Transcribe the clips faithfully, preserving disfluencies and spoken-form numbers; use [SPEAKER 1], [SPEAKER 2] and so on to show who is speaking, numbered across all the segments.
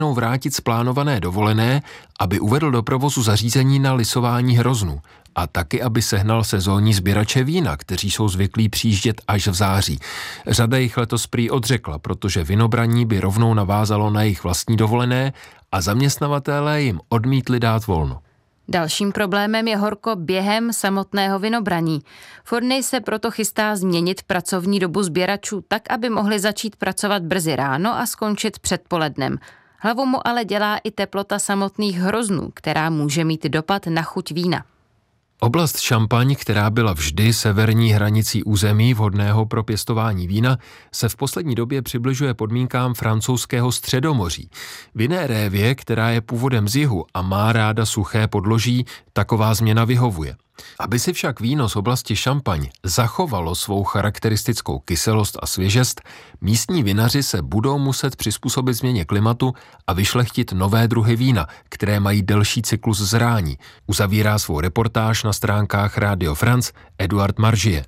[SPEAKER 1] vrátit z plánované dovolené, aby uvedl do provozu zařízení na lisování hroznů a taky, aby sehnal sezónní sběrače vína, kteří jsou zvyklí přijíždět až v září. Řada jich letos prý odřekla, protože vinobraní by rovnou navázalo na jejich vlastní dovolené a zaměstnavatelé jim odmítli dát volno.
[SPEAKER 2] Dalším problémem je horko během samotného vinobraní. Fournier se proto chystá změnit pracovní dobu sběračů tak, aby mohli začít pracovat brzy ráno a skončit předpolednem. Hlavu mu ale dělá i teplota samotných hroznů, která může mít dopad na chuť vína.
[SPEAKER 1] Oblast Šampaň, která byla vždy severní hranicí území vhodného pro pěstování vína, se v poslední době přibližuje podmínkám francouzského středomoří. Vinné révě, která je původem z jihu a má ráda suché podloží, taková změna vyhovuje. Aby si však víno z oblasti Šampaň zachovalo svou charakteristickou kyselost a svěžest, místní vinaři se budou muset přizpůsobit změně klimatu a vyšlechtit nové druhy vína, které mají delší cyklus zrání. Uzavírá svou reportáž na stránkách Radio France Eduard Maržier.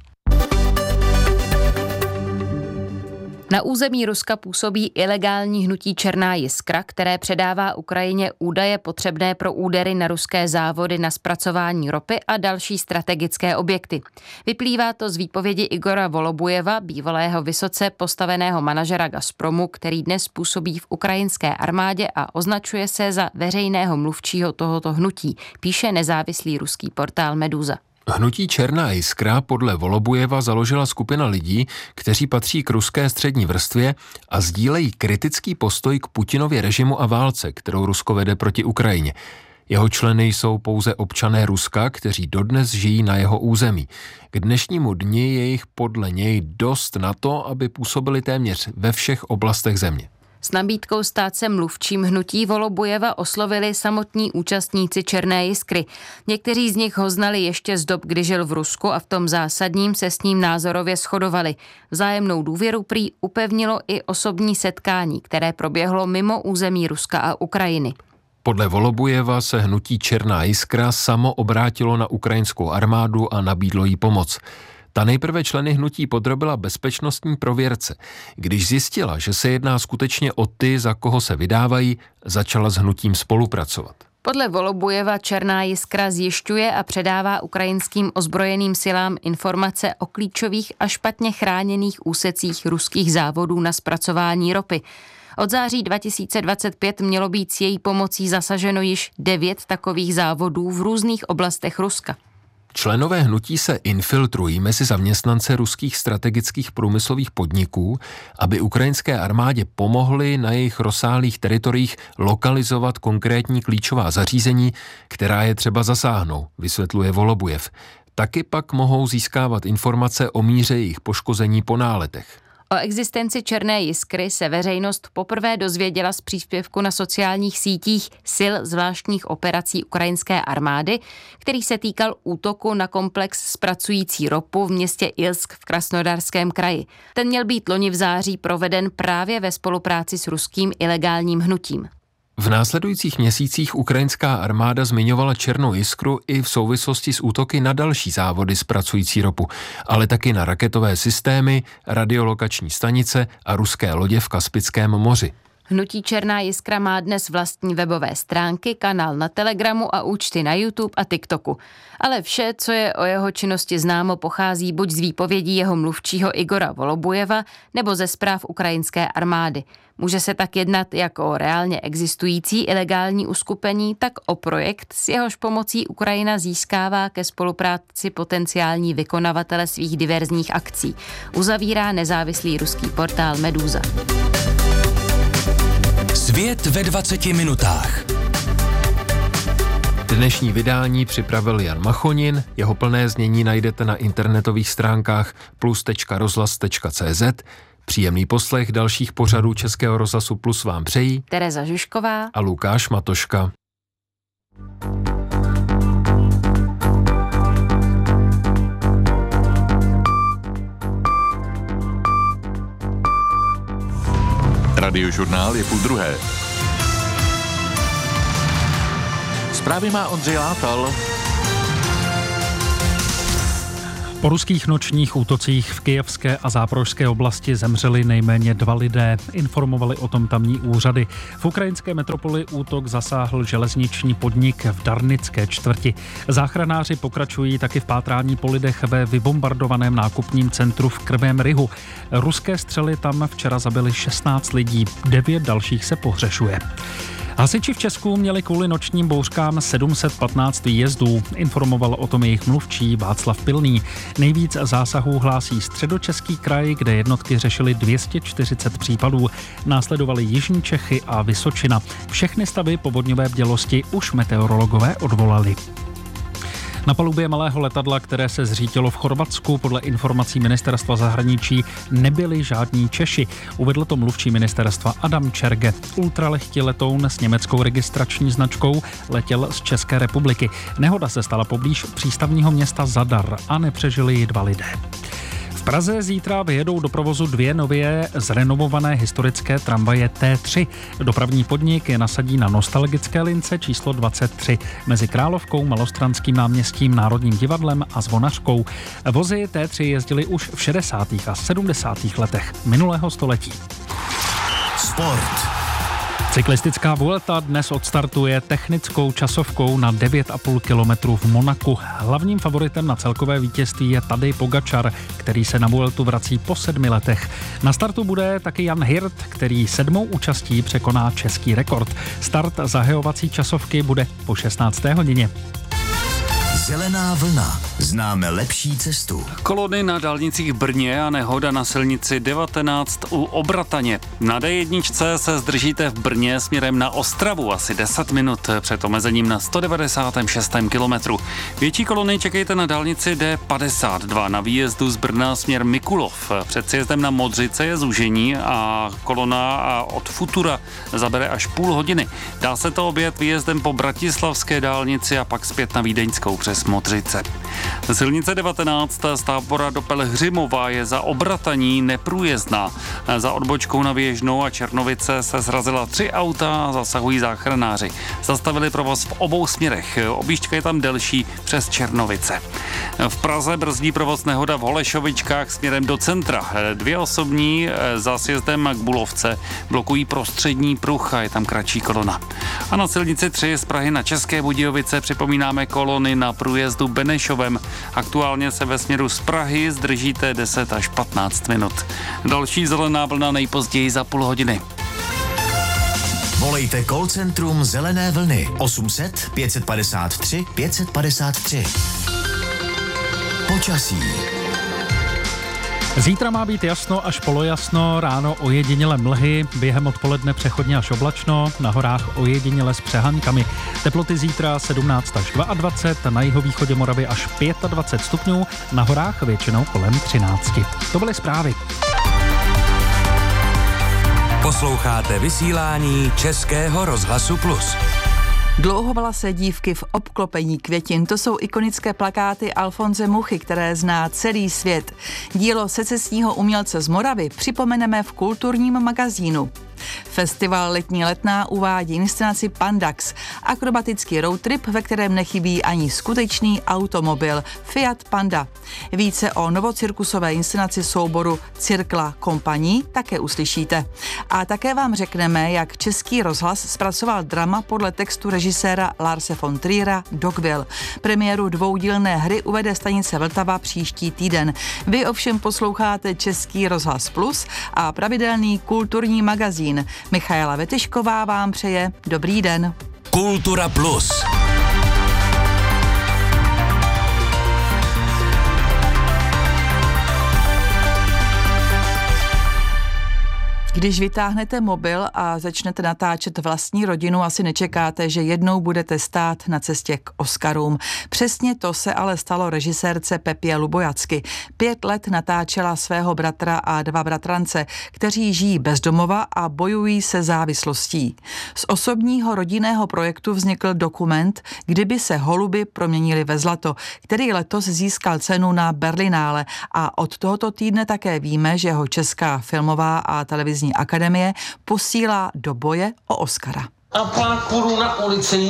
[SPEAKER 2] Na území Ruska působí ilegální hnutí Černá jiskra, které předává Ukrajině údaje potřebné pro údery na ruské závody na zpracování ropy a další strategické objekty. Vyplývá to z výpovědi Igora Volobujeva, bývalého vysoce postaveného manažera Gazpromu, který dnes působí v ukrajinské armádě a označuje se za veřejného mluvčího tohoto hnutí, píše nezávislý ruský portál Meduza.
[SPEAKER 1] Hnutí Černá jiskra podle Volobujeva založila skupina lidí, kteří patří k ruské střední vrstvě a sdílejí kritický postoj k Putinově režimu a válce, kterou Rusko vede proti Ukrajině. Jeho členy jsou pouze občané Ruska, kteří dodnes žijí na jeho území. K dnešnímu dni je jich podle něj dost na to, aby působili téměř ve všech oblastech země.
[SPEAKER 2] S nabídkou stát se mluvčím hnutí Volobujeva oslovili samotní účastníci Černé jiskry. Někteří z nich ho znali ještě z dob, kdy žil v Rusku a v tom zásadním se s ním názorově shodovali. Vzájemnou důvěru prý upevnilo i osobní setkání, které proběhlo mimo území Ruska a Ukrajiny.
[SPEAKER 1] Podle Volobujeva se hnutí Černá jiskra samo obrátilo na ukrajinskou armádu a nabídlo jí pomoc. Ta nejprve členy hnutí podrobila bezpečnostní prověrce. Když zjistila, že se jedná skutečně o ty, za koho se vydávají, začala s hnutím spolupracovat.
[SPEAKER 2] Podle Volobujeva Černá jiskra zjišťuje a předává ukrajinským ozbrojeným silám informace o klíčových a špatně chráněných úsecích ruských závodů na zpracování ropy. Od září dva tisíce dvacet pět mělo být s její pomocí zasaženo již devět takových závodů v různých oblastech Ruska.
[SPEAKER 1] Členové hnutí se infiltrují mezi zaměstnance ruských strategických průmyslových podniků, aby ukrajinské armádě pomohli na jejich rozsáhlých teritoriích lokalizovat konkrétní klíčová zařízení, která je třeba zasáhnout, vysvětluje Volobujev. Taky pak mohou získávat informace o míře jejich poškození po náletech.
[SPEAKER 2] O existenci Černé jiskry se veřejnost poprvé dozvěděla z příspěvku na sociálních sítích sil zvláštních operací ukrajinské armády, který se týkal útoku na komplex zpracující ropu v městě Ilsk v Krasnodarském kraji. Ten měl být loni v září proveden právě ve spolupráci s ruským ilegálním hnutím.
[SPEAKER 1] V následujících měsících ukrajinská armáda zmiňovala Černou jiskru i v souvislosti s útoky na další závody zpracující ropu, ale taky na raketové systémy, radiolokační stanice a ruské lodě v Kaspickém moři.
[SPEAKER 2] Hnutí Černá jiskra má dnes vlastní webové stránky, kanál na Telegramu a účty na YouTube a TikToku. Ale vše, co je o jeho činnosti známo, pochází buď z výpovědí jeho mluvčího Igora Volobujeva nebo ze zpráv ukrajinské armády. Může se tak jednat jak o reálně existující ilegální uskupení, tak o projekt, s jehož pomocí Ukrajina získává ke spolupráci potenciální vykonavatele svých diverzních akcí. Uzavírá nezávislý ruský portál Meduza.
[SPEAKER 3] Svět ve dvaceti minutách.
[SPEAKER 1] Dnešní vydání připravil Jan Machonin, jeho plné znění najdete na internetových stránkách plus tečka rozhlas tečka cé zet. Příjemný poslech dalších pořadů Českého rozhlasu Plus vám přejí
[SPEAKER 2] Tereza Žižková
[SPEAKER 1] a Lukáš Matoška.
[SPEAKER 4] Radiožurnál je půl druhé. Zprávy má Ondřej Látal. Po ruských nočních útocích v kyjevské a záporožské oblasti zemřeli nejméně dva lidé. Informovali o tom tamní úřady. V ukrajinské metropoli útok zasáhl železniční podnik v Darnické čtvrti. Záchranáři pokračují taky v pátrání po lidech ve vybombardovaném nákupním centru v Krvém Rihu. Ruské střely tam včera zabily šestnáct lidí, devět dalších se pohřešuje. Hasiči v Česku měli kvůli nočním bouřkám sedm set patnáct výjezdů. Informoval o tom jejich mluvčí Václav Pilný. Nejvíc zásahů hlásí Středočeský kraj, kde jednotky řešily dvě stě čtyřicet případů. Následovaly Jižní Čechy a Vysočina. Všechny stavy povodňové bdělosti už meteorologové odvolali. Na palubě malého letadla, které se zřítilo v Chorvatsku, podle informací ministerstva zahraničí nebyli žádní Češi. Uvedl to mluvčí ministerstva Adam Čerge. Ultralehký letoun s německou registrační značkou letěl z České republiky. Nehoda se stala poblíž přístavního města Zadar a nepřežili ji dva lidé. V Praze zítra vyjedou do provozu dvě nově zrenovované historické tramvaje T tři. Dopravní podnik je nasadí na nostalgické lince číslo dvacet tři mezi Královkou, Malostranským náměstím, Národním divadlem a Zvonařkou. Vozy T tři jezdily už v šedesátých a sedmdesátých letech minulého století.
[SPEAKER 3] Sport.
[SPEAKER 4] Cyklistická Vuelta dnes odstartuje technickou časovkou na devět a půl kilometru v Monaku. Hlavním favoritem na celkové vítězství je Tadej Pogačar, který se na Vueltu vrací po sedmi letech. Na startu bude taky Jan Hirt, který sedmou účastí překoná český rekord. Start zahajovací časovky bude po šestnácté hodině.
[SPEAKER 3] Zelená vlna. Známe lepší cestu.
[SPEAKER 5] Kolony na dálnicích v Brně a nehoda na silnici devatenáct u Obrataně. Na D jedna se zdržíte v Brně směrem na Ostravu asi deset minut před omezením na sto devadesát šest kilometrů. Větší kolony čekejte na dálnici D padesát dva na výjezdu z Brna směr Mikulov. Před sjezdem na Modřice je zúžení a kolona od Futura zabere až půl hodiny. Dá se to objet výjezdem po bratislavské dálnici a pak zpět na Vídeňskou přes Modřice. Silnice devatenáct z Tábora do Pelhřimova je za Obrataní neprůjezdná. Za odbočkou na Věžnou a Černovice se srazila tři auta a zasahují záchranáři. Zastavili provoz v obou směrech. Objížďka je tam delší přes Černovice. V Praze brzdí provoz nehoda v Holešovičkách směrem do centra. Dvě osobní za sjezdem k Bulovce blokují prostřední pruh a je tam kratší kolona. A na silnici tři z Prahy na České Budějovice připomínáme kolony na průjezdu Benešovem. Aktuálně se ve směru z Prahy zdržíte deset až patnáct minut. Další zelená vlna nejpozději za půl hodiny.
[SPEAKER 3] Volejte call centrum Zelené vlny osm set pět padesát tři pět padesát tři. Počasí.
[SPEAKER 4] Zítra má být jasno až polojasno, ráno ojediněle mlhy, během odpoledne přechodně až oblačno, na horách ojediněle s přehánkami. Teploty zítra sedmnáct až dvacet dva, na jihovýchodě Moravy až dvacet pět stupňů, na horách většinou kolem třináct. To byly zprávy.
[SPEAKER 3] Posloucháte vysílání Českého rozhlasu Plus.
[SPEAKER 6] Dlouhovalasé dívky v obklopení květin, to jsou ikonické plakáty Alfonse Muchy, které zná celý svět. Dílo secesního umělce z Moravy připomeneme v kulturním magazínu. Festival Letní letná uvádí inscenaci Pandax, akrobatický roadtrip, ve kterém nechybí ani skutečný automobil Fiat Panda. Více o novocirkusové inscenaci souboru Cirkla Kompaní také uslyšíte. A také vám řekneme, jak Český rozhlas zpracoval drama podle textu režiséra Larse von Triera Dogville. Premiéru dvoudílné hry uvede stanice Vltava příští týden. Vy ovšem posloucháte Český rozhlas Plus a pravidelný kulturní magazín. Michaela Vetešková vám přeje dobrý den.
[SPEAKER 3] Kultura Plus.
[SPEAKER 6] Když vytáhnete mobil a začnete natáčet vlastní rodinu, asi nečekáte, že jednou budete stát na cestě k Oscarům. Přesně to se ale stalo režisérce Pepě Lubojacky. Pět let natáčela svého bratra a dva bratrance, kteří žijí bez domova a bojují se závislostí. Z osobního rodinného projektu vznikl dokument Kdyby se holuby proměnily ve zlato, který letos získal cenu na Berlinále a od tohoto týdne také víme, že ho Česká filmová a televizní akademie posílá do boje o Oscara.
[SPEAKER 7] A pak půjdu na ulici,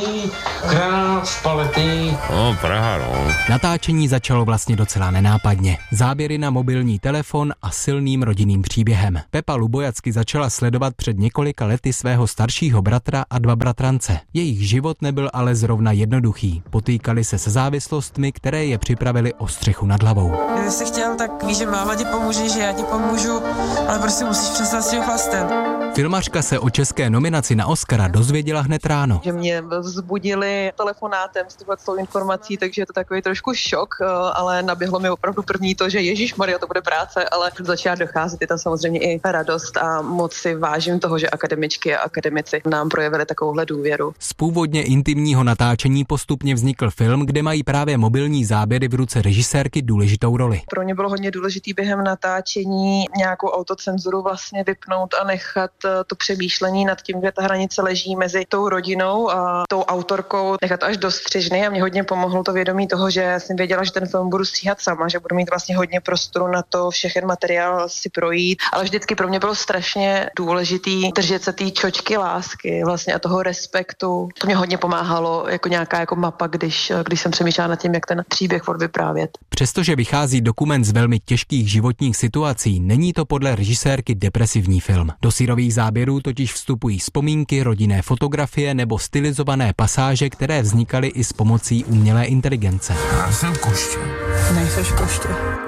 [SPEAKER 7] krát z palety.
[SPEAKER 8] No, Praha, no.
[SPEAKER 9] Natáčení začalo vlastně docela nenápadně. Záběry na mobilní telefon a silným rodinným příběhem. Pepa Lubojacky začala sledovat před několika lety svého staršího bratra a dva bratrance. Jejich život nebyl ale zrovna jednoduchý. Potýkali se se závislostmi, které je připravili o střechu nad hlavou.
[SPEAKER 10] Kdyby jsi chtěl, tak víš, že máma ti pomůže, že já ti pomůžu, ale prostě musíš přestat s tím chlastem.
[SPEAKER 9] Filmařka se o české nominaci na Oscara dozvěděla hned ráno.
[SPEAKER 10] Že mě vzbudili telefonátem s tou informací, takže je to takový trošku šok, ale naběhlo mi opravdu první to, že ježišmarja, to bude práce, ale začala docházet, je tam samozřejmě i radost a moc si vážím toho, že akademičky a akademici nám projevili takovouhle důvěru.
[SPEAKER 9] Z původně intimního natáčení postupně vznikl film, kde mají právě mobilní záběry v ruce režisérky důležitou roli.
[SPEAKER 10] Pro mě bylo hodně důležitý během natáčení nějakou autocenzuru vlastně vypnout a nechat to přemýšlení nad tím, kde ta hranice leží mezi tou rodinou a tou autorkou, nechat až do střižny, a mě hodně pomohlo to vědomí toho, že jsem věděla, že ten film budu stříhat sama, že budu mít vlastně hodně prostoru na to všechen materiál si projít, ale vždycky pro mě bylo strašně důležitý držet se té čočky lásky vlastně a toho respektu. To mě hodně pomáhalo jako nějaká jako mapa, když, když jsem přemýšlela nad tím, jak ten příběh odvyprávět.
[SPEAKER 9] Přestože vychází dokument z velmi těžkých životních situací, není to podle režisérky depresivní film. Do syrových záběrů totiž vstupují vzpomínky, rodinné fotografie nebo stylizované pasáže, které vznikaly i s pomocí umělé inteligence.
[SPEAKER 7] Já jsem koště.
[SPEAKER 10] Nejseš koště.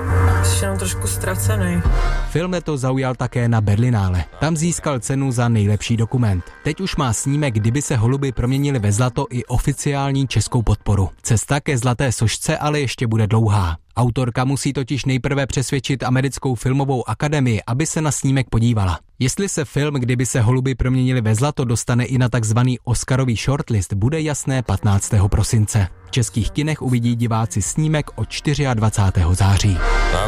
[SPEAKER 10] Jsi jenom trošku ztracený.
[SPEAKER 9] Film letos zaujal také na Berlinále. Tam získal cenu za nejlepší dokument. Teď už má snímek Kdyby se holuby proměnily ve zlato i oficiální českou podporu. Cesta ke zlaté sošce ale ještě bude dlouhá. Autorka musí totiž nejprve přesvědčit americkou filmovou akademii, aby se na snímek podívala. Jestli se film Kdyby se holuby proměnily ve zlato dostane i na takzvaný Oscarový shortlist, bude jasné patnáctého prosince. V českých kinech uvidí diváci snímek od dvacátého čtvrtého září.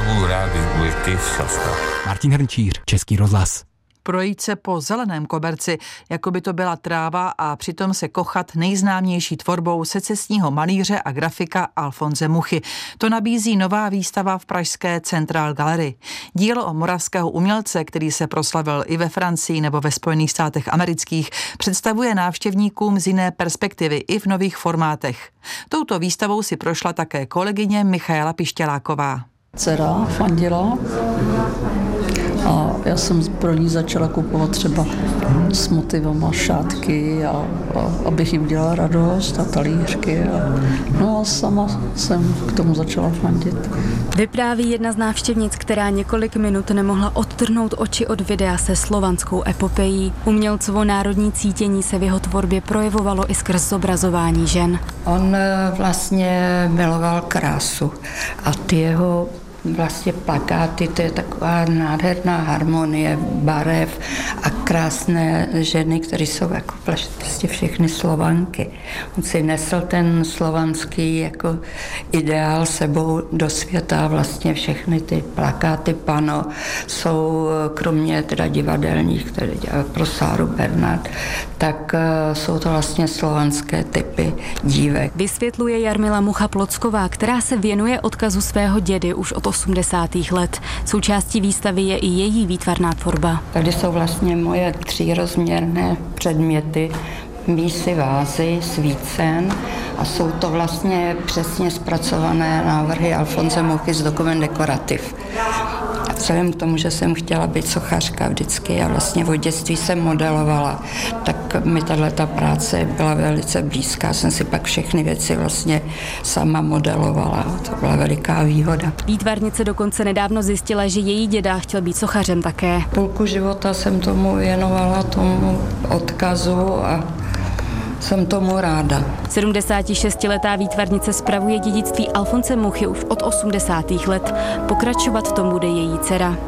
[SPEAKER 9] Martin Hrnčíř, Český rozhlas.
[SPEAKER 6] Projít se po zeleném koberci, jako by to byla tráva, a přitom se kochat nejznámější tvorbou secesního malíře a grafika Alfonse Muchy. To nabízí nová výstava v pražské Central Gallery. Dílo o moravského umělce, který se proslavil i ve Francii nebo ve Spojených státech amerických, představuje návštěvníkům z jiné perspektivy i v nových formátech. Touto výstavou si prošla také kolegyně Michaela Pištěláková.
[SPEAKER 11] Dcera fandila a já jsem pro ní začala kupovat třeba s motivama šátky, a, a abych jí udělala radost a talířky. A, no a sama jsem k tomu začala fandit.
[SPEAKER 12] Vypráví jedna z návštěvnic, která několik minut nemohla odtrhnout oči od videa se slovanskou epopejí. Umělcovo národní cítění se v jeho tvorbě projevovalo i skrz zobrazování žen.
[SPEAKER 13] On vlastně miloval krásu a ty jeho vlastně plakáty, to je taková nádherná harmonie barev a krásné ženy, které jsou jako prostě všechny Slovanky. On si nesl ten slovanský jako ideál sebou do světa, vlastně všechny ty plakáty pano jsou kromě teda divadelních, které dělá pro Sáru Bernard, tak jsou to vlastně slovanské typy dívek.
[SPEAKER 12] Vysvětluje Jarmila Mucha-Plocková, která se věnuje odkazu svého dědy už od osmdesátých let. Součástí výstavy je i její výtvarná tvorba.
[SPEAKER 13] Tady jsou vlastně moje třírozměrné předměty, mísy, vázy, svícen, a jsou to vlastně přesně zpracované návrhy Alfonse Muchy z Dokument dekorativ. A vzhledem k tomu, že jsem chtěla být sochařka vždycky a vlastně od dětství jsem modelovala, tak mi tato práce byla velice blízká. Jsem si pak všechny věci vlastně sama modelovala. To byla veliká výhoda.
[SPEAKER 12] Výtvarnice dokonce nedávno zjistila, že její děda chtěl být sochařem také.
[SPEAKER 13] Půlku života jsem tomu věnovala, tomu odkazu, a jsem tomu ráda.
[SPEAKER 12] sedmdesátišestiletá výtvarnice spravuje dědictví Alfonse Muchy už od osmdesátých let. Pokračovat v tom bude její dcera.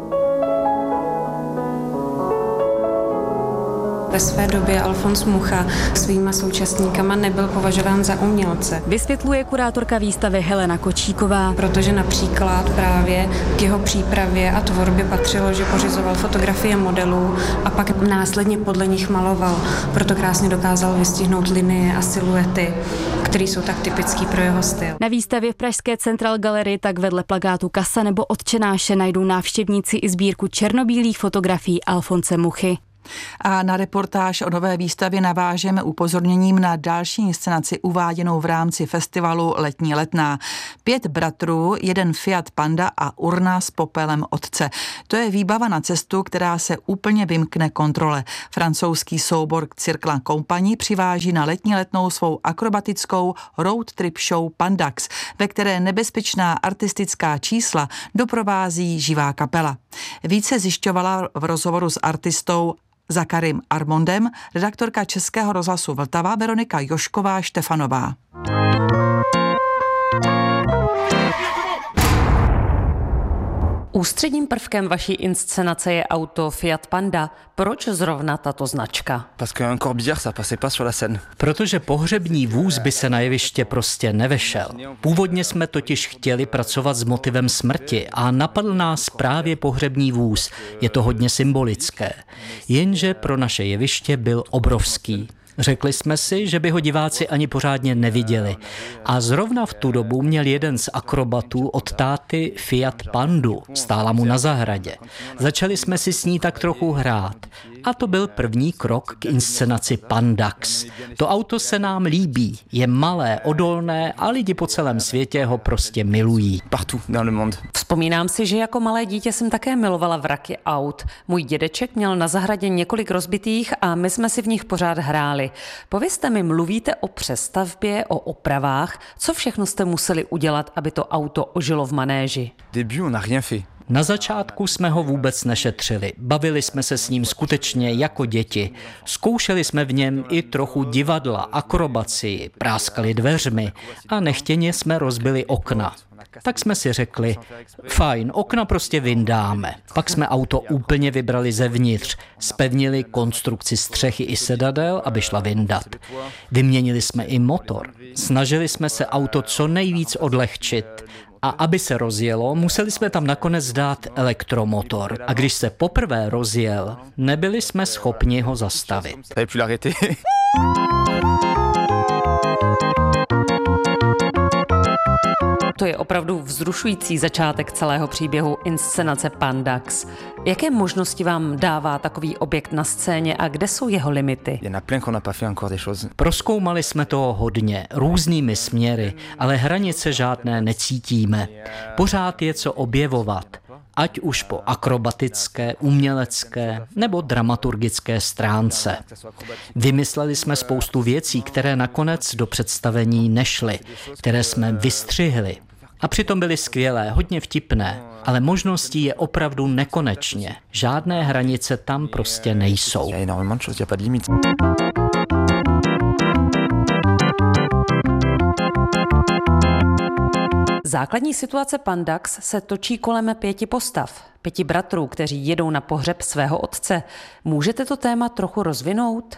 [SPEAKER 14] Ve své době Alfons Mucha svýma současníkama nebyl považován za umělce.
[SPEAKER 12] Vysvětluje kurátorka výstavy Helena Kočíková.
[SPEAKER 14] Protože například právě k jeho přípravě a tvorbě patřilo, že pořizoval fotografie modelů a pak následně podle nich maloval. Proto krásně dokázal vystihnout linie a siluety, které jsou tak typický pro jeho styl.
[SPEAKER 12] Na výstavě v pražské Central Gallery tak vedle plakátu Kasa nebo Otčenáše najdou návštěvníci i sbírku černobílých fotografií Alfonse Muchy.
[SPEAKER 6] A na reportáž o nové výstavě navážeme upozorněním na další inscenaci uváděnou v rámci festivalu Letní letná. Pět bratrů, jeden Fiat Panda a urna s popelem otce. To je výbava na cestu, která se úplně vymkne kontrole. Francouzský soubor Cirque Compagnie přiváží na Letní letnou svou akrobatickou road trip show Pandax, ve které nebezpečná artistická čísla doprovází živá kapela. Více zjišťovala v rozhovoru s artistou Zakarim Armondem redaktorka Českého rozhlasu Vltava Veronika Jošková-Štefanová.
[SPEAKER 8] Ústředním prvkem vaší inscenace je auto Fiat Panda. Proč zrovna tato značka?
[SPEAKER 15] Protože pohřební vůz by se na jeviště prostě nevešel. Původně jsme totiž chtěli pracovat s motivem smrti a napadl nás právě pohřební vůz. Je to hodně symbolické. Jenže pro naše jeviště byl obrovský. Řekli jsme si, že by ho diváci ani pořádně neviděli. A zrovna v tu dobu měl jeden z akrobatů od táty Fiat Pandu. Stála mu na zahradě. Začali jsme si s ní tak trochu hrát. A to byl první krok k inscenaci Pandax. To auto se nám líbí. Je malé, odolné a lidi po celém světě ho prostě milují.
[SPEAKER 8] Vzpomínám si, že jako malé dítě jsem také milovala vraky aut. Můj dědeček měl na zahradě několik rozbitých a my jsme si v nich pořád hráli. Povězte mi, mluvíte o přestavbě, o opravách. Co všechno jste museli udělat, aby to auto ožilo v manéži?
[SPEAKER 15] Na začátku jsme ho vůbec nešetřili. Bavili jsme se s ním skutečně jako děti. Zkoušeli jsme v něm i trochu divadla, akrobacii, práskali dveřmi a nechtěně jsme rozbili okna. Tak jsme si řekli, fajn, okna prostě vyndáme. Pak jsme auto úplně vybrali zevnitř, zpevnili konstrukci střechy i sedadel, aby šla vyndat. Vyměnili jsme i motor. Snažili jsme se auto co nejvíc odlehčit. A aby se rozjelo, museli jsme tam nakonec dát elektromotor. A když se poprvé rozjel, nebyli jsme schopni ho zastavit.
[SPEAKER 8] To je opravdu vzrušující začátek celého příběhu inscenace Pandax. Jaké možnosti vám dává takový objekt na scéně a kde jsou jeho limity?
[SPEAKER 15] Prozkoumali jsme toho hodně, různými směry, ale hranice žádné necítíme. Pořád je co objevovat, ať už po akrobatické, umělecké nebo dramaturgické stránce. Vymysleli jsme spoustu věcí, které nakonec do představení nešly, které jsme vystřihli. A přitom byly skvělé, hodně vtipné, ale možností je opravdu nekonečně. Žádné hranice tam prostě nejsou.
[SPEAKER 8] Základní situace Pandax se točí kolem pěti postav, pěti bratrů, kteří jedou na pohřeb svého otce. Můžete to téma trochu rozvinout?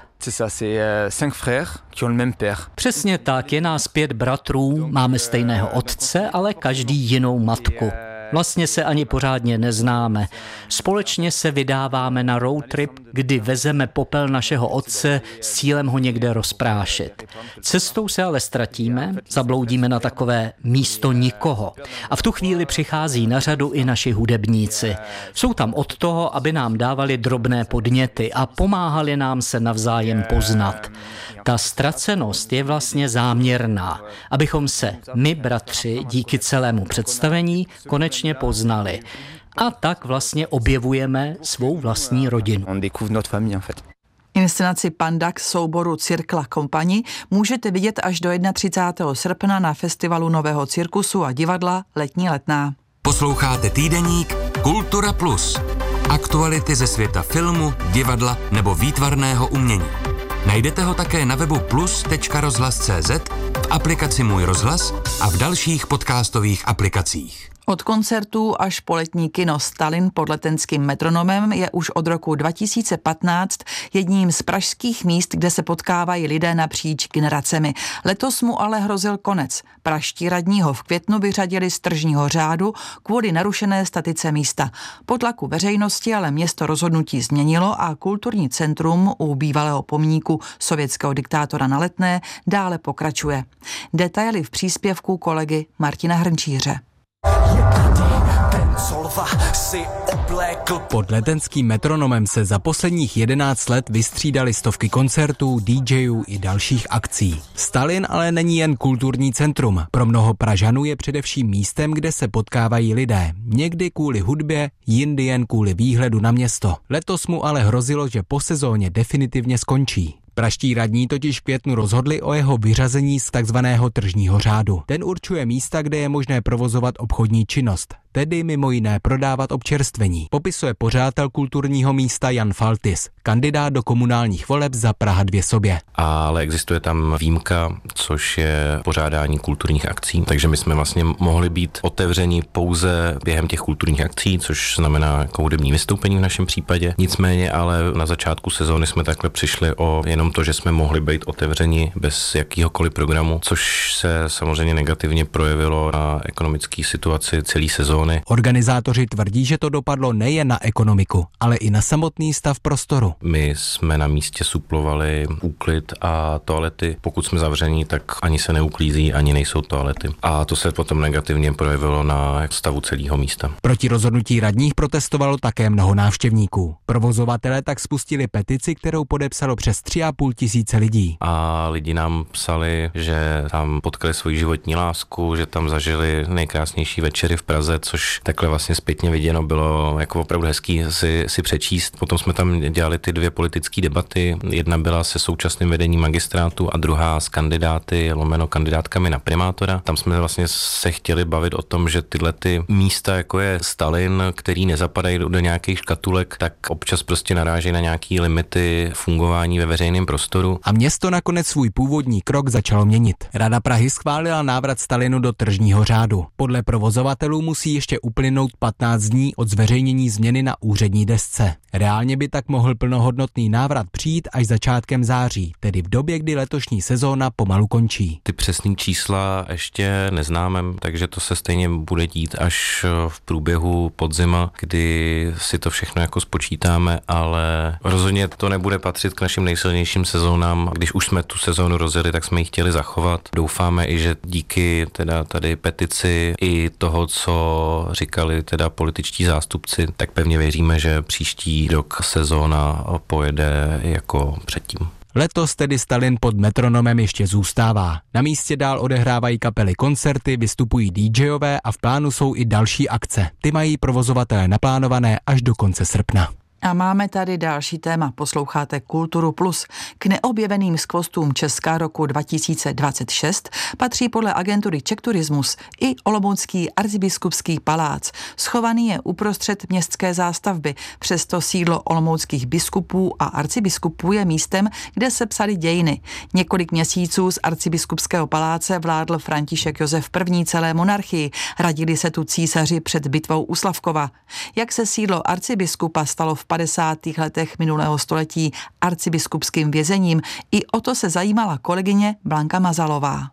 [SPEAKER 15] Přesně tak, je nás pět bratrů, máme stejného otce, ale každý jinou matku. Vlastně se ani pořádně neznáme. Společně se vydáváme na road trip, kdy vezeme popel našeho otce s cílem ho někde rozprášit. Cestou se ale ztratíme, zabloudíme na takové místo nikoho. A v tu chvíli přichází na řadu i naši hudebníci. Jsou tam od toho, aby nám dávali drobné podněty a pomáhali nám se navzájem poznat. Ta ztracenost je vlastně záměrná, abychom se my, bratři, díky celému představení konečně poznali. A tak vlastně objevujeme svou vlastní rodinu.
[SPEAKER 6] Inscenaci Pandax souboru Cirque Compagnie můžete vidět až do třicátého prvního srpna na festivalu Nového cirkusu a divadla Letní letná.
[SPEAKER 16] Posloucháte týdeník Kultura Plus. Aktuality ze světa filmu, divadla nebo výtvarného umění. Najdete ho také na webu plus tečka rozhlas tečka cé zet, v aplikaci Můj rozhlas a v dalších podcastových aplikacích.
[SPEAKER 6] Od koncertů až po letní kino Stalin pod Letenským metronomem je už od roku dva tisíce patnáct jedním z pražských míst, kde se potkávají lidé napříč generacemi. Letos mu ale hrozil konec. Pražští radní ho v květnu vyřadili z tržního řádu kvůli narušené statice místa. Po tlaku veřejnosti ale město rozhodnutí změnilo a kulturní centrum u bývalého pomníku sovětského diktátora na Letné dále pokračuje. Detaily v příspěvku kolegy Martina Hrnčíře.
[SPEAKER 17] Je tady ten, co solva si oblékl.
[SPEAKER 9] Pod letenským metronomem se za posledních jedenáct let vystřídali stovky koncertů, DJů i dalších akcí. Stalin ale není jen kulturní centrum. Pro mnoho Pražanů je především místem, kde se potkávají lidé. Někdy kvůli hudbě, jindy jen kvůli výhledu na město. Letos mu ale hrozilo, že po sezóně definitivně skončí. Pražští radní totiž v květnu rozhodli o jeho vyřazení z takzvaného tržního řádu. Ten určuje místa, kde je možné provozovat obchodní činnost, tedy mimo jiné prodávat občerstvení, popisuje pořadatel kulturního místa Jan Faltis, kandidát do komunálních voleb za Praha dvě sobě.
[SPEAKER 18] Ale existuje tam výjimka, což je pořádání kulturních akcí, takže my jsme vlastně mohli být otevřeni pouze během těch kulturních akcí, což znamená jako hudební vystoupení v našem případě. Nicméně ale na začátku sezóny jsme takhle přišli o jenom to, že jsme mohli být otevřeni bez jakýhokoliv programu, což se samozřejmě negativně projevilo na ekonomické situaci celé sezóny.
[SPEAKER 9] Organizátoři tvrdí, že to dopadlo nejen na ekonomiku, ale i na samotný stav prostoru.
[SPEAKER 18] My jsme na místě suplovali úklid a toalety. Pokud jsme zavření, tak ani se neuklízí, ani nejsou toalety. A to se potom negativně projevilo na stavu celého místa.
[SPEAKER 9] Proti rozhodnutí radních protestovalo také mnoho návštěvníků. Provozovatelé tak spustili petici, kterou podepsalo přes tři a půl tisíce lidí.
[SPEAKER 18] A lidi nám psali, že tam potkali svoji životní lásku, že tam zažili nejkrásnější večery v Praze, což takhle vlastně zpětně viděno bylo jako opravdu hezký si, si přečíst. Potom jsme tam dělali ty dvě politické debaty. Jedna byla se současným vedením magistrátu a druhá s kandidáty, lomeno kandidátkami na primátora. Tam jsme vlastně se chtěli bavit o tom, že tyhle ty místa, jako je Stalin, který nezapadají do nějakých škatulek, tak občas prostě narážejí na nějaký limity fungování ve veřejném prostoru.
[SPEAKER 9] A město nakonec svůj původní krok začalo měnit. Rada Prahy schválila návrat Stalinu do tržního řádu. Podle provozovatelů musí ještě uplynout patnáct dní od zveřejnění změny na úřední desce. Reálně by tak mohl plnohodnotný návrat přijít až začátkem září, tedy v době, kdy letošní sezóna pomalu končí.
[SPEAKER 18] Ty přesný čísla ještě neznáme, takže to se stejně bude dít až v průběhu podzima, kdy si to všechno jako spočítáme, ale rozhodně to nebude patřit k našim nejsilnějším sezónám. Když už jsme tu sezónu rozjeli, tak jsme ji chtěli zachovat. Doufáme i, že díky teda tady petici i toho, co říkali teda političtí zástupci, tak pevně věříme, že příští rok sezóna pojede jako předtím.
[SPEAKER 9] Letos tedy Stalin pod metronomem ještě zůstává. Na místě dál odehrávají kapely koncerty, vystupují DJové a v plánu jsou i další akce. Ty mají provozovatelé naplánované až do konce srpna.
[SPEAKER 6] A máme tady další téma. Posloucháte Kulturu Plus. K neobjeveným skvostům Česka roku dva tisíce dvacet šest patří podle agentury Czech Tourismus i olomoucký arcibiskupský palác. Schovaný je uprostřed městské zástavby. Přesto sídlo olomouckých biskupů a arcibiskupů je místem, kde se psaly dějiny. Několik měsíců z arcibiskupského paláce vládl František Josef I. celé monarchii. Radili se tu císaři před bitvou u Slavkova. Jak se sídlo arcibiskupa stalo v padesátých letech minulého století arcibiskupským vězením, i o to se zajímala kolegyně Blanka Mazalová.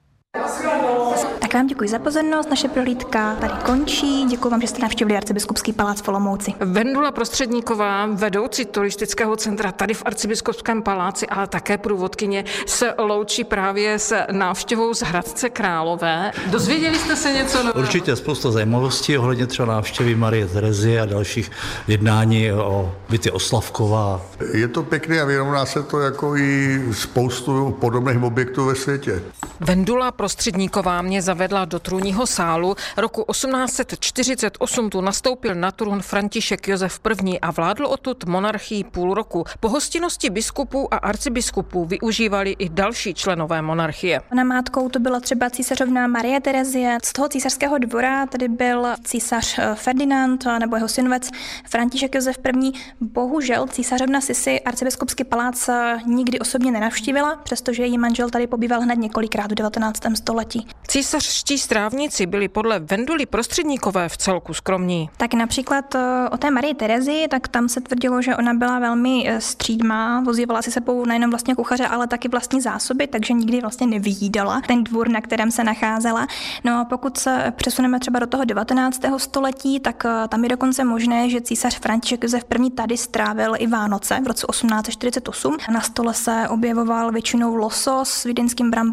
[SPEAKER 19] Tak vám děkuji za pozornost, naše prohlídka tady končí. Děkuji vám, že jste navštívili arcibiskupský palác v Olomouci.
[SPEAKER 20] Vendula Prostředníková, vedoucí turistického centra tady v arcibiskupském paláci, ale také průvodkyně, se loučí právě s návštěvou z Hradce Králové. Dozvěděli jste se něco nového?
[SPEAKER 21] Určitě spousta zajímavostí ohledně třeba návštěvy Marie Terezie a dalších jednání o bytě Oslavkova.
[SPEAKER 22] Je to pěkné a vyrovná se to jako i spoustu podobných objektů ve světě.
[SPEAKER 20] Vendula Prostředníková mě zavedla do trůního sálu. Roku osmnáct set čtyřicet osm tu nastoupil na trůn František Josef I. a vládl odtud monarchii půl roku. Po hostinnosti biskupů a arcibiskupů využívali i další členové monarchie.
[SPEAKER 19] Namátkou to byla třeba císařovna Marie Terezie. Z toho císařského dvora tady byl císař Ferdinand nebo jeho synovec František Josef I. Bohužel císařovna Sisi arcibiskupský palác nikdy osobně nenavštívila, přestože její manžel tady pobýval hned několikrát v devatenáctém století.
[SPEAKER 20] Císařští strávníci byli podle Venduly Prostředníkové v celku skromní.
[SPEAKER 19] Tak například o té Marii Terezii, tak tam se tvrdilo, že ona byla velmi střídmá, vozívala si sebou nejenom vlastně kuchaře, ale taky vlastní zásoby, takže nikdy vlastně nevyjídala ten dvůr, na kterém se nacházela. No a pokud se přesuneme třeba do toho devatenáctého století, tak tam je dokonce možné, že císař František Josef I. tady strávil i Vánoce v roce osmnáct set čtyřicet osm. Na stole se objevoval většinou losos s vídeňským bramborovým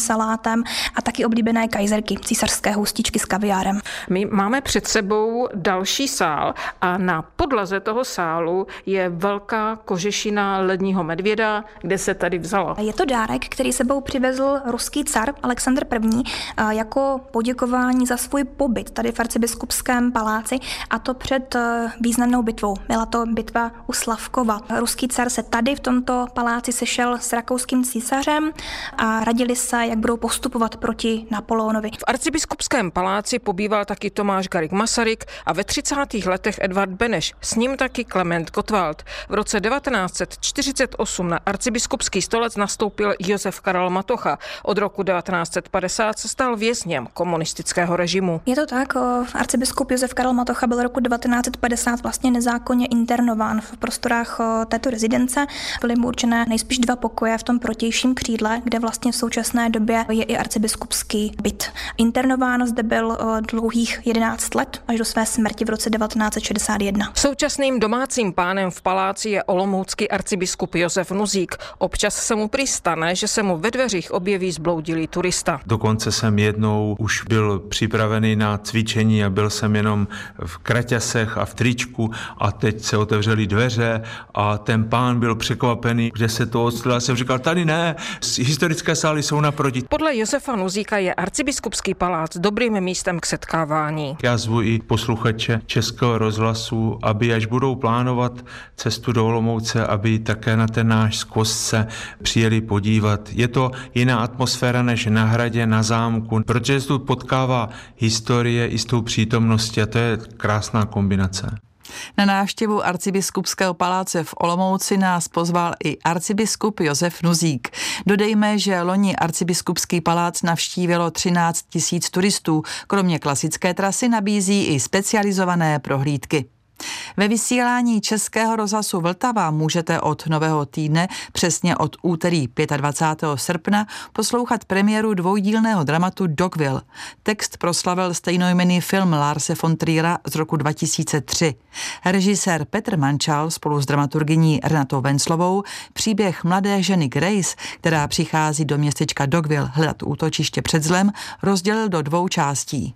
[SPEAKER 19] salátem a taky oblíbené kajzerky, císařské houstičky s kaviárem.
[SPEAKER 20] My máme před sebou další sál a na podlaze toho sálu je velká kožešina ledního medvěda, kde se tady vzala.
[SPEAKER 19] Je to dárek, který sebou přivezl ruský car Alexandr I. jako poděkování za svůj pobyt tady v arcibiskupském paláci, a to před významnou bitvou. Byla to bitva u Slavkova. Ruský car se tady v tomto paláci sešel s rakouským císařem a radili se, jak budou postupovat proti Napoleonovi.
[SPEAKER 20] V arcibiskupském paláci pobýval taky Tomáš Garrigue Masaryk a ve třicátých letech Edvard Beneš, s ním taky Klement Gottwald. V roce devatenáct set čtyřicet osm na arcibiskupský stolec nastoupil Josef Karel Matocha. Od roku devatenáct set padesát se stal vězněm komunistického režimu.
[SPEAKER 19] Je to tak, arcibiskup Josef Karel Matocha byl roku devatenáct set padesát vlastně nezákonně internován v prostorách této rezidence. Byly mu určené nejspíš dva pokoje v tom protějším křídle, kde vlastně v současné době je i arcibiskupský byt. Internován zde byl dlouhých jedenáct let až do své smrti v roce devatenáct set šedesát jedna.
[SPEAKER 20] Současným domácím pánem v paláci je olomoucký arcibiskup Josef Nuzík. Občas se mu prý stane, že se mu ve dveřích objeví zbloudilý turista.
[SPEAKER 1] Dokonce jsem jednou už byl připravený na cvičení a byl jsem jenom v kraťasech a v tričku a teď se otevřely dveře a ten pán byl překvapený, kde se to odstřelil. Já jsem říkal, tady ne, historické sály jsou naproti.
[SPEAKER 20] Podle Josefa Nuzíka je arcibiskupský palác dobrým místem k setkávání.
[SPEAKER 1] Já zvu i posluchače Českého rozhlasu, aby až budou plánovat cestu do Olomouce, aby také na ten náš skvost se přijeli podívat. Je to jiná atmosféra než na hradě, na zámku, protože se tu potkává historie i s tou přítomností a to je krásná kombinace.
[SPEAKER 6] Na návštěvu arcibiskupského paláce v Olomouci nás pozval i arcibiskup Josef Nuzík. Dodejme, že loni arcibiskupský palác navštívilo třináct tisíc turistů. Kromě klasické trasy nabízí i specializované prohlídky. Ve vysílání Českého rozhlasu Vltava můžete od nového týdne, přesně od úterý dvacátého pátého srpna, poslouchat premiéru dvoudílného dramatu Dogville. Text proslavil stejnojmenný film Larse von Triera z roku dva tisíce tři. Režisér Petr Mančal spolu s dramaturgyní Renatou Venclovou příběh mladé ženy Grace, která přichází do městečka Dogville hledat útočiště před zlem, rozdělil do dvou částí.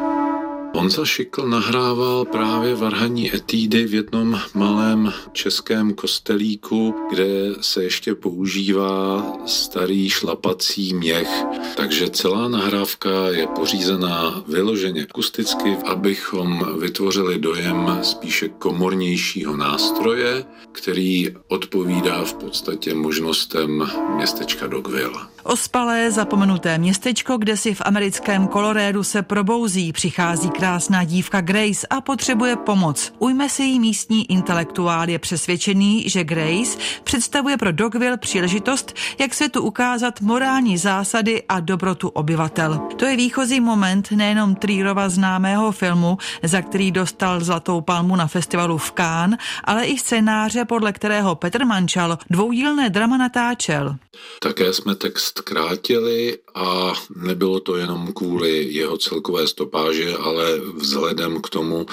[SPEAKER 2] Honza Šikl nahrával právě varhanní etídy v jednom malém českém kostelíku, kde se ještě používá starý šlapací měch. Takže celá nahrávka je pořízená vyloženě akusticky, abychom vytvořili dojem spíše komornějšího nástroje, který odpovídá v podstatě možnostem městečka Dogville.
[SPEAKER 6] Ospalé, zapomenuté městečko, kde si v americkém Colorédu se probouzí, přichází krásná dívka Grace a potřebuje pomoc. Ujme si jí místní intelektuál, je přesvědčený, že Grace představuje pro Dogville příležitost, jak světu ukázat morální zásady a dobrotu obyvatel. To je výchozí moment nejenom Trierova známého filmu, za který dostal Zlatou palmu na festivalu v Cannes, ale i scénáře, podle kterého Petr Mančal dvoudílné drama natáčel.
[SPEAKER 2] Také jsme text krátili a nebylo to jenom kvůli jeho celkové stopáže, ale vzhledem k tomu,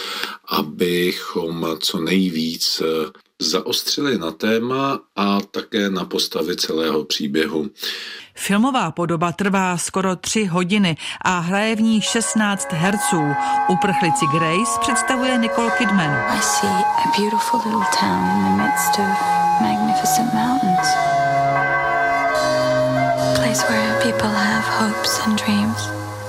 [SPEAKER 2] abychom co nejvíc zaostřili na téma a také na postavy celého příběhu.
[SPEAKER 6] Filmová podoba trvá skoro tři hodiny a hraje v ní šestnáct herců. Uprchlici Grace představuje Nicole Kidman.
[SPEAKER 23] I see a beautiful little town in the midst of magnificent mountains. A place where people have hopes and dreams.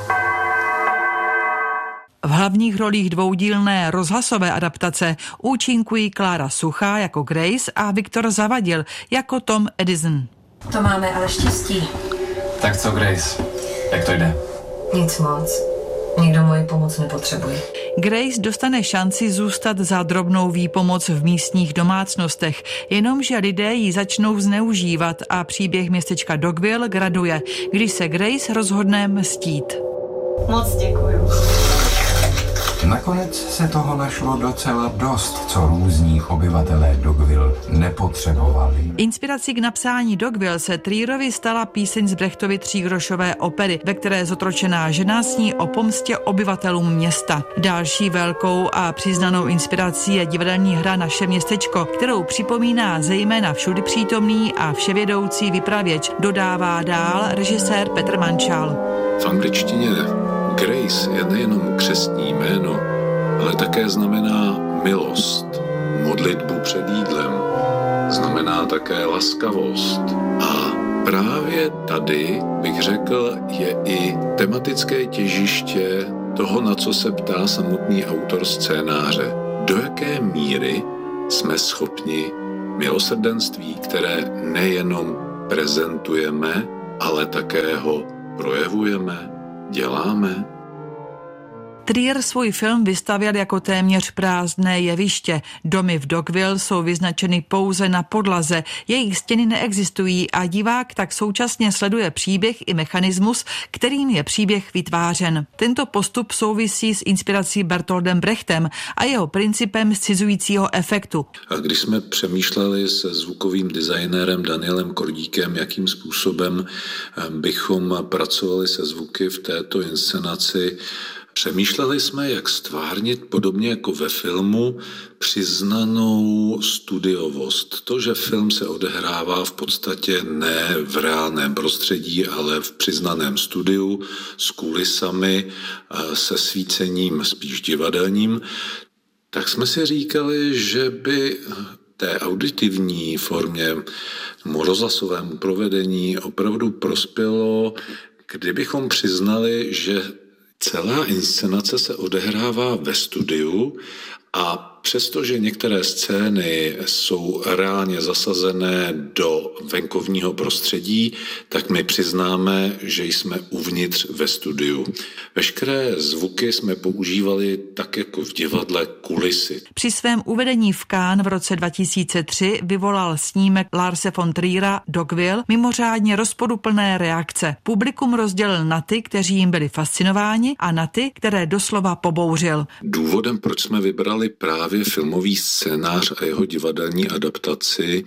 [SPEAKER 6] V hlavních rolích dvoudílné rozhlasové adaptace účinkují Klára Suchá jako Grace a Viktor Zavadil jako Tom Edison.
[SPEAKER 24] To máme ale štěstí.
[SPEAKER 25] Tak co, Grace? Jak to jde?
[SPEAKER 24] Nic moc. Nikdo moji pomoc nepotřebuje.
[SPEAKER 6] Grace dostane šanci zůstat za drobnou výpomoc v místních domácnostech, jenomže lidé ji začnou zneužívat a příběh městečka Dogville graduje, když se Grace rozhodne mstít.
[SPEAKER 24] Moc děkuju.
[SPEAKER 3] Nakonec se toho našlo docela dost, co různí obyvatelé Dogville nepotřebovali.
[SPEAKER 6] Inspirací k napsání Dogville se Trierovi stala píseň z Brechtovy třígrošové opery, ve které zotročená žena sní o pomstě obyvatelům města. Další velkou a přiznanou inspirací je divadelní hra Naše městečko, kterou připomíná zejména všudy přítomný a vševědoucí vypravěč, dodává dál režisér Petr Mančal.
[SPEAKER 2] V angličtině Grace je nejenom křestní jméno, ale také znamená milost, modlitbu před jídlem, znamená také laskavost. A právě tady, bych řekl, je i tematické těžiště toho, na co se ptá samotný autor scénáře. Do jaké míry jsme schopni milosrdenství, které nejenom prezentujeme, ale také ho projevujeme, děláme?
[SPEAKER 6] Trier svůj film vystavěl jako téměř prázdné jeviště. Domy v Dogville jsou vyznačeny pouze na podlaze, jejich stěny neexistují a divák tak současně sleduje příběh i mechanismus, kterým je příběh vytvářen. Tento postup souvisí s inspirací Bertoldem Brechtem a jeho principem scizujícího efektu.
[SPEAKER 2] A když jsme přemýšleli se zvukovým designérem Danielem Kordíkem, jakým způsobem bychom pracovali se zvuky v této inscenaci, přemýšleli jsme, jak stvárnit podobně jako ve filmu přiznanou studiovost. To, že film se odehrává v podstatě ne v reálném prostředí, ale v přiznaném studiu s kulisami, se svícením spíš divadelním, tak jsme si říkali, že by té auditivní formě, rozhlasovému provedení opravdu prospělo, kdybychom přiznali, že celá inscenace se odehrává ve studiu a přestože některé scény jsou reálně zasazené do venkovního prostředí, tak my přiznáme, že jsme uvnitř ve studiu. Veškeré zvuky jsme používali tak jako v divadle kulisy.
[SPEAKER 6] Při svém uvedení v Cannes v roce dva tisíce tři vyvolal snímek Larse von Triera Dogville mimořádně rozporuplné reakce. Publikum rozdělil na ty, kteří jim byli fascinováni, a na ty, které doslova pobouřil.
[SPEAKER 2] Důvodem, proč jsme vybrali právě filmový scénář a jeho divadelní adaptaci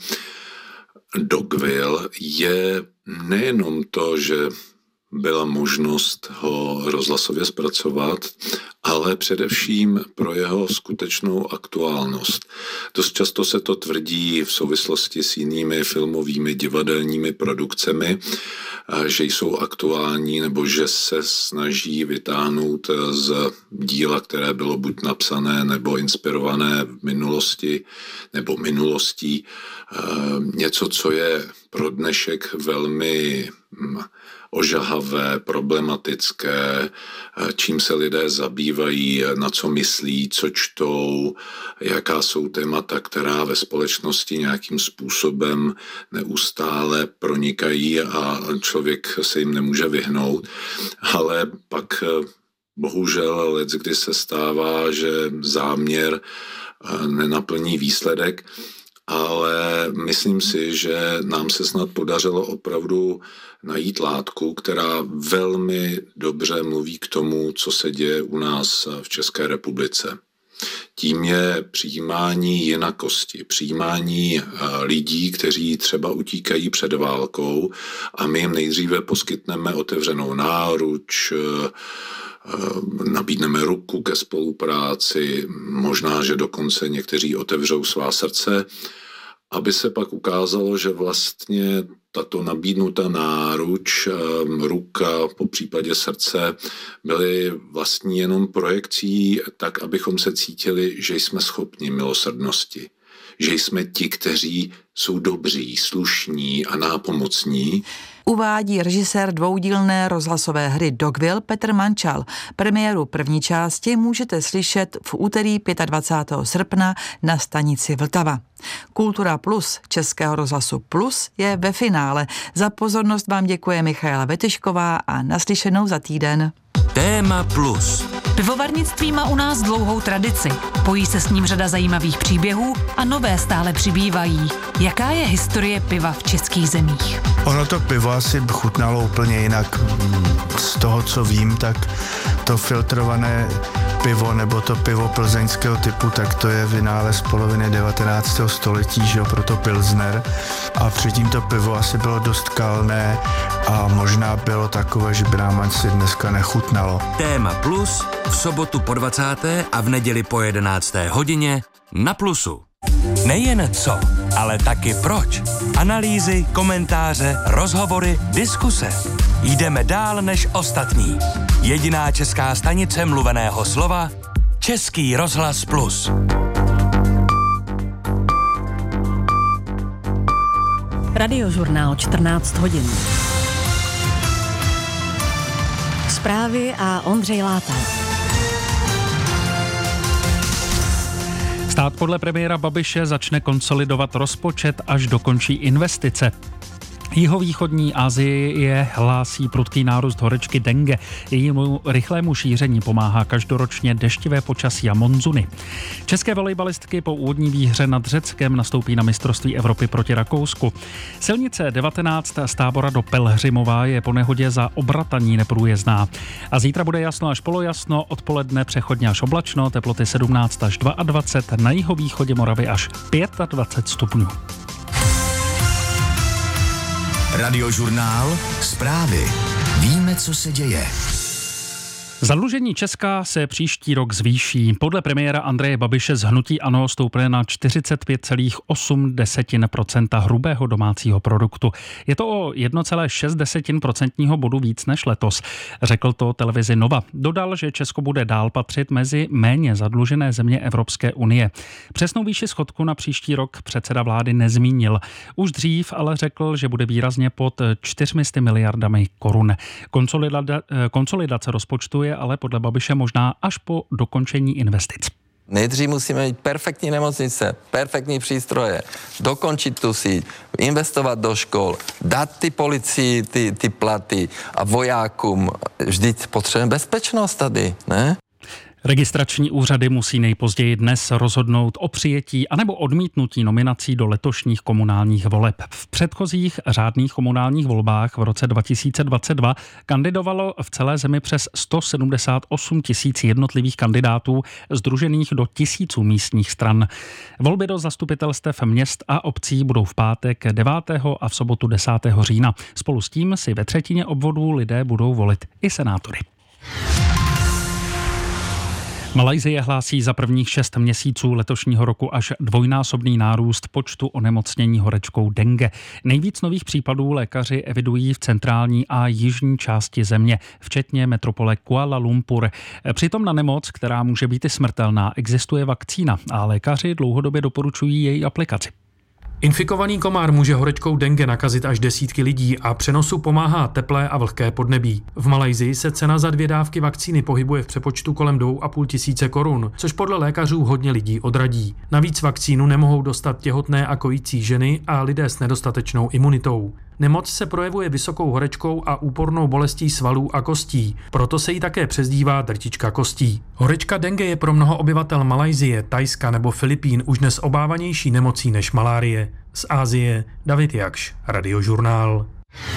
[SPEAKER 2] Dogville, je nejenom to, že byla možnost ho rozhlasově zpracovat, ale především pro jeho skutečnou aktuálnost. Dost často se to tvrdí v souvislosti s jinými filmovými divadelními produkcemi, že jsou aktuální nebo že se snaží vytáhnout z díla, které bylo buď napsané nebo inspirované v minulosti nebo minulostí, něco, co je pro dnešek velmi ožahavé, problematické, čím se lidé zabývají, na co myslí, co čtou, jaká jsou témata, která ve společnosti nějakým způsobem neustále pronikají a člověk se jim nemůže vyhnout. Ale pak bohužel leckdy se stává, že záměr nenaplní výsledek, ale myslím si, že nám se snad podařilo opravdu najít látku, která velmi dobře mluví k tomu, co se děje u nás v České republice. Tím je přijímání jinakosti, přijímání lidí, kteří třeba utíkají před válkou a my jim nejdříve poskytneme otevřenou náruč, nabídneme ruku ke spolupráci, možná, že dokonce někteří otevřou svá srdce, aby se pak ukázalo, že vlastně tato nabídnutá náruč, ruka, po případě srdce, byly vlastně jenom projekcí tak, abychom se cítili, že jsme schopni milosrdnosti. Že jsme ti, kteří jsou dobří, slušní a nápomocní.
[SPEAKER 6] Uvádí režisér dvoudílné rozhlasové hry Dogville Petr Mančal. Premiéru první části můžete slyšet v úterý dvacátého pátého srpna na stanici Vltava. Kultura Plus Českého rozhlasu Plus je ve finále. Za pozornost vám děkuje Michaela Vetešková a naslyšenou za týden.
[SPEAKER 16] Téma Plus.
[SPEAKER 4] Pivovarnictví má u nás dlouhou tradici. Pojí se s ním řada zajímavých příběhů a nové stále přibývají. Jaká je historie piva v českých zemích?
[SPEAKER 5] Ono to pivo asi chutnalo úplně jinak. Z toho, co vím, tak to filtrované pivo nebo to pivo plzeňského typu, tak to je vynález poloviny devatenáctého století, že jo, proto pilsner. A předtím to pivo asi bylo dost kalné a možná bylo takové, že by nám asi dneska nechutnalo.
[SPEAKER 16] Téma Plus v sobotu po dvacáté a v neděli po jedenácté hodině na Plusu. Nejen co, ale taky proč. Analýzy, komentáře, rozhovory, diskuse. Jdeme dál než ostatní. Jediná česká stanice mluveného slova Český rozhlas Plus.
[SPEAKER 4] Radiožurnál čtrnáct hodin. Zprávy a Ondřej Láta.
[SPEAKER 7] Stát podle premiéra Babiše začne konsolidovat rozpočet, až dokončí investice. Jihovýchodní Asie hlásí prudký nárůst horečky dengue. Jejímu rychlému šíření pomáhá každoročně deštivé počasí a monzuny. České volejbalistky po úvodní výhře nad Řeckem nastoupí na mistrovství Evropy proti Rakousku. Silnice devatenáct z Tábora do Pelhřimova je po nehodě za Obrataní neprůjezdná. A zítra bude jasno až polojasno, odpoledne přechodně až oblačno, teploty sedmnáct až dvacet dva, na jihovýchodě Moravy až dvacet pět stupňů.
[SPEAKER 10] Radiožurnál, zprávy. Víme, co se děje.
[SPEAKER 7] Zadlužení Česka se příští rok zvýší. Podle premiéra Andreje Babiše z hnutí ANO stoupne na čtyřicet pět celá osm procenta hrubého domácího produktu. Je to o jedna celá šest procentního bodu víc než letos, řekl to televizi Nova. Dodal, že Česko bude dál patřit mezi méně zadlužené země Evropské unie. Přesnou výši schodku na příští rok předseda vlády nezmínil. Už dřív ale řekl, že bude výrazně pod čtyřmi sty miliardami korun. Konsolida- konsolidace rozpočtu je ale podle Babiše možná až po dokončení investic.
[SPEAKER 11] Nejdřív musíme mít perfektní nemocnice, perfektní přístroje, dokončit tu síť, investovat do škol, dát ty policii ty, ty platy a vojákům. Vždyť potřebujeme bezpečnost tady, ne?
[SPEAKER 7] Registrační úřady musí nejpozději dnes rozhodnout o přijetí anebo odmítnutí nominací do letošních komunálních voleb. V předchozích řádných komunálních volbách v roce dva tisíce dvacet dva kandidovalo v celé zemi přes sto sedmdesát osm tisíc jednotlivých kandidátů sdružených do tisíců místních stran. Volby do zastupitelstev měst a obcí budou v pátek devátého a v sobotu desátého října. Spolu s tím si ve třetině obvodů lidé budou volit i senátory. Malajsie hlásí za prvních šest měsíců letošního roku až dvojnásobný nárůst počtu onemocnění horečkou dengue. Nejvíc nových případů lékaři evidují v centrální a jižní části země, včetně metropole Kuala Lumpur. Přitom na nemoc, která může být i smrtelná, existuje vakcína a lékaři dlouhodobě doporučují její aplikaci.
[SPEAKER 26] Infikovaný komár může horečkou dengue nakazit až desítky lidí a přenosu pomáhá teplé a vlhké podnebí. V Malajsii se cena za dvě dávky vakcíny pohybuje v přepočtu kolem dvou a půl tisíce korun, což podle lékařů hodně lidí odradí. Navíc vakcínu nemohou dostat těhotné a kojící ženy a lidé s nedostatečnou imunitou. Nemoc se projevuje vysokou horečkou a úpornou bolestí svalů a kostí, proto se jí také přezdívá drtička kostí. Horečka dengue je pro mnoho obyvatel Malajsie, Thajska nebo Filipín už dnes obávanější nemocí než malárie. Z Asie David Jakš, Radiožurnál.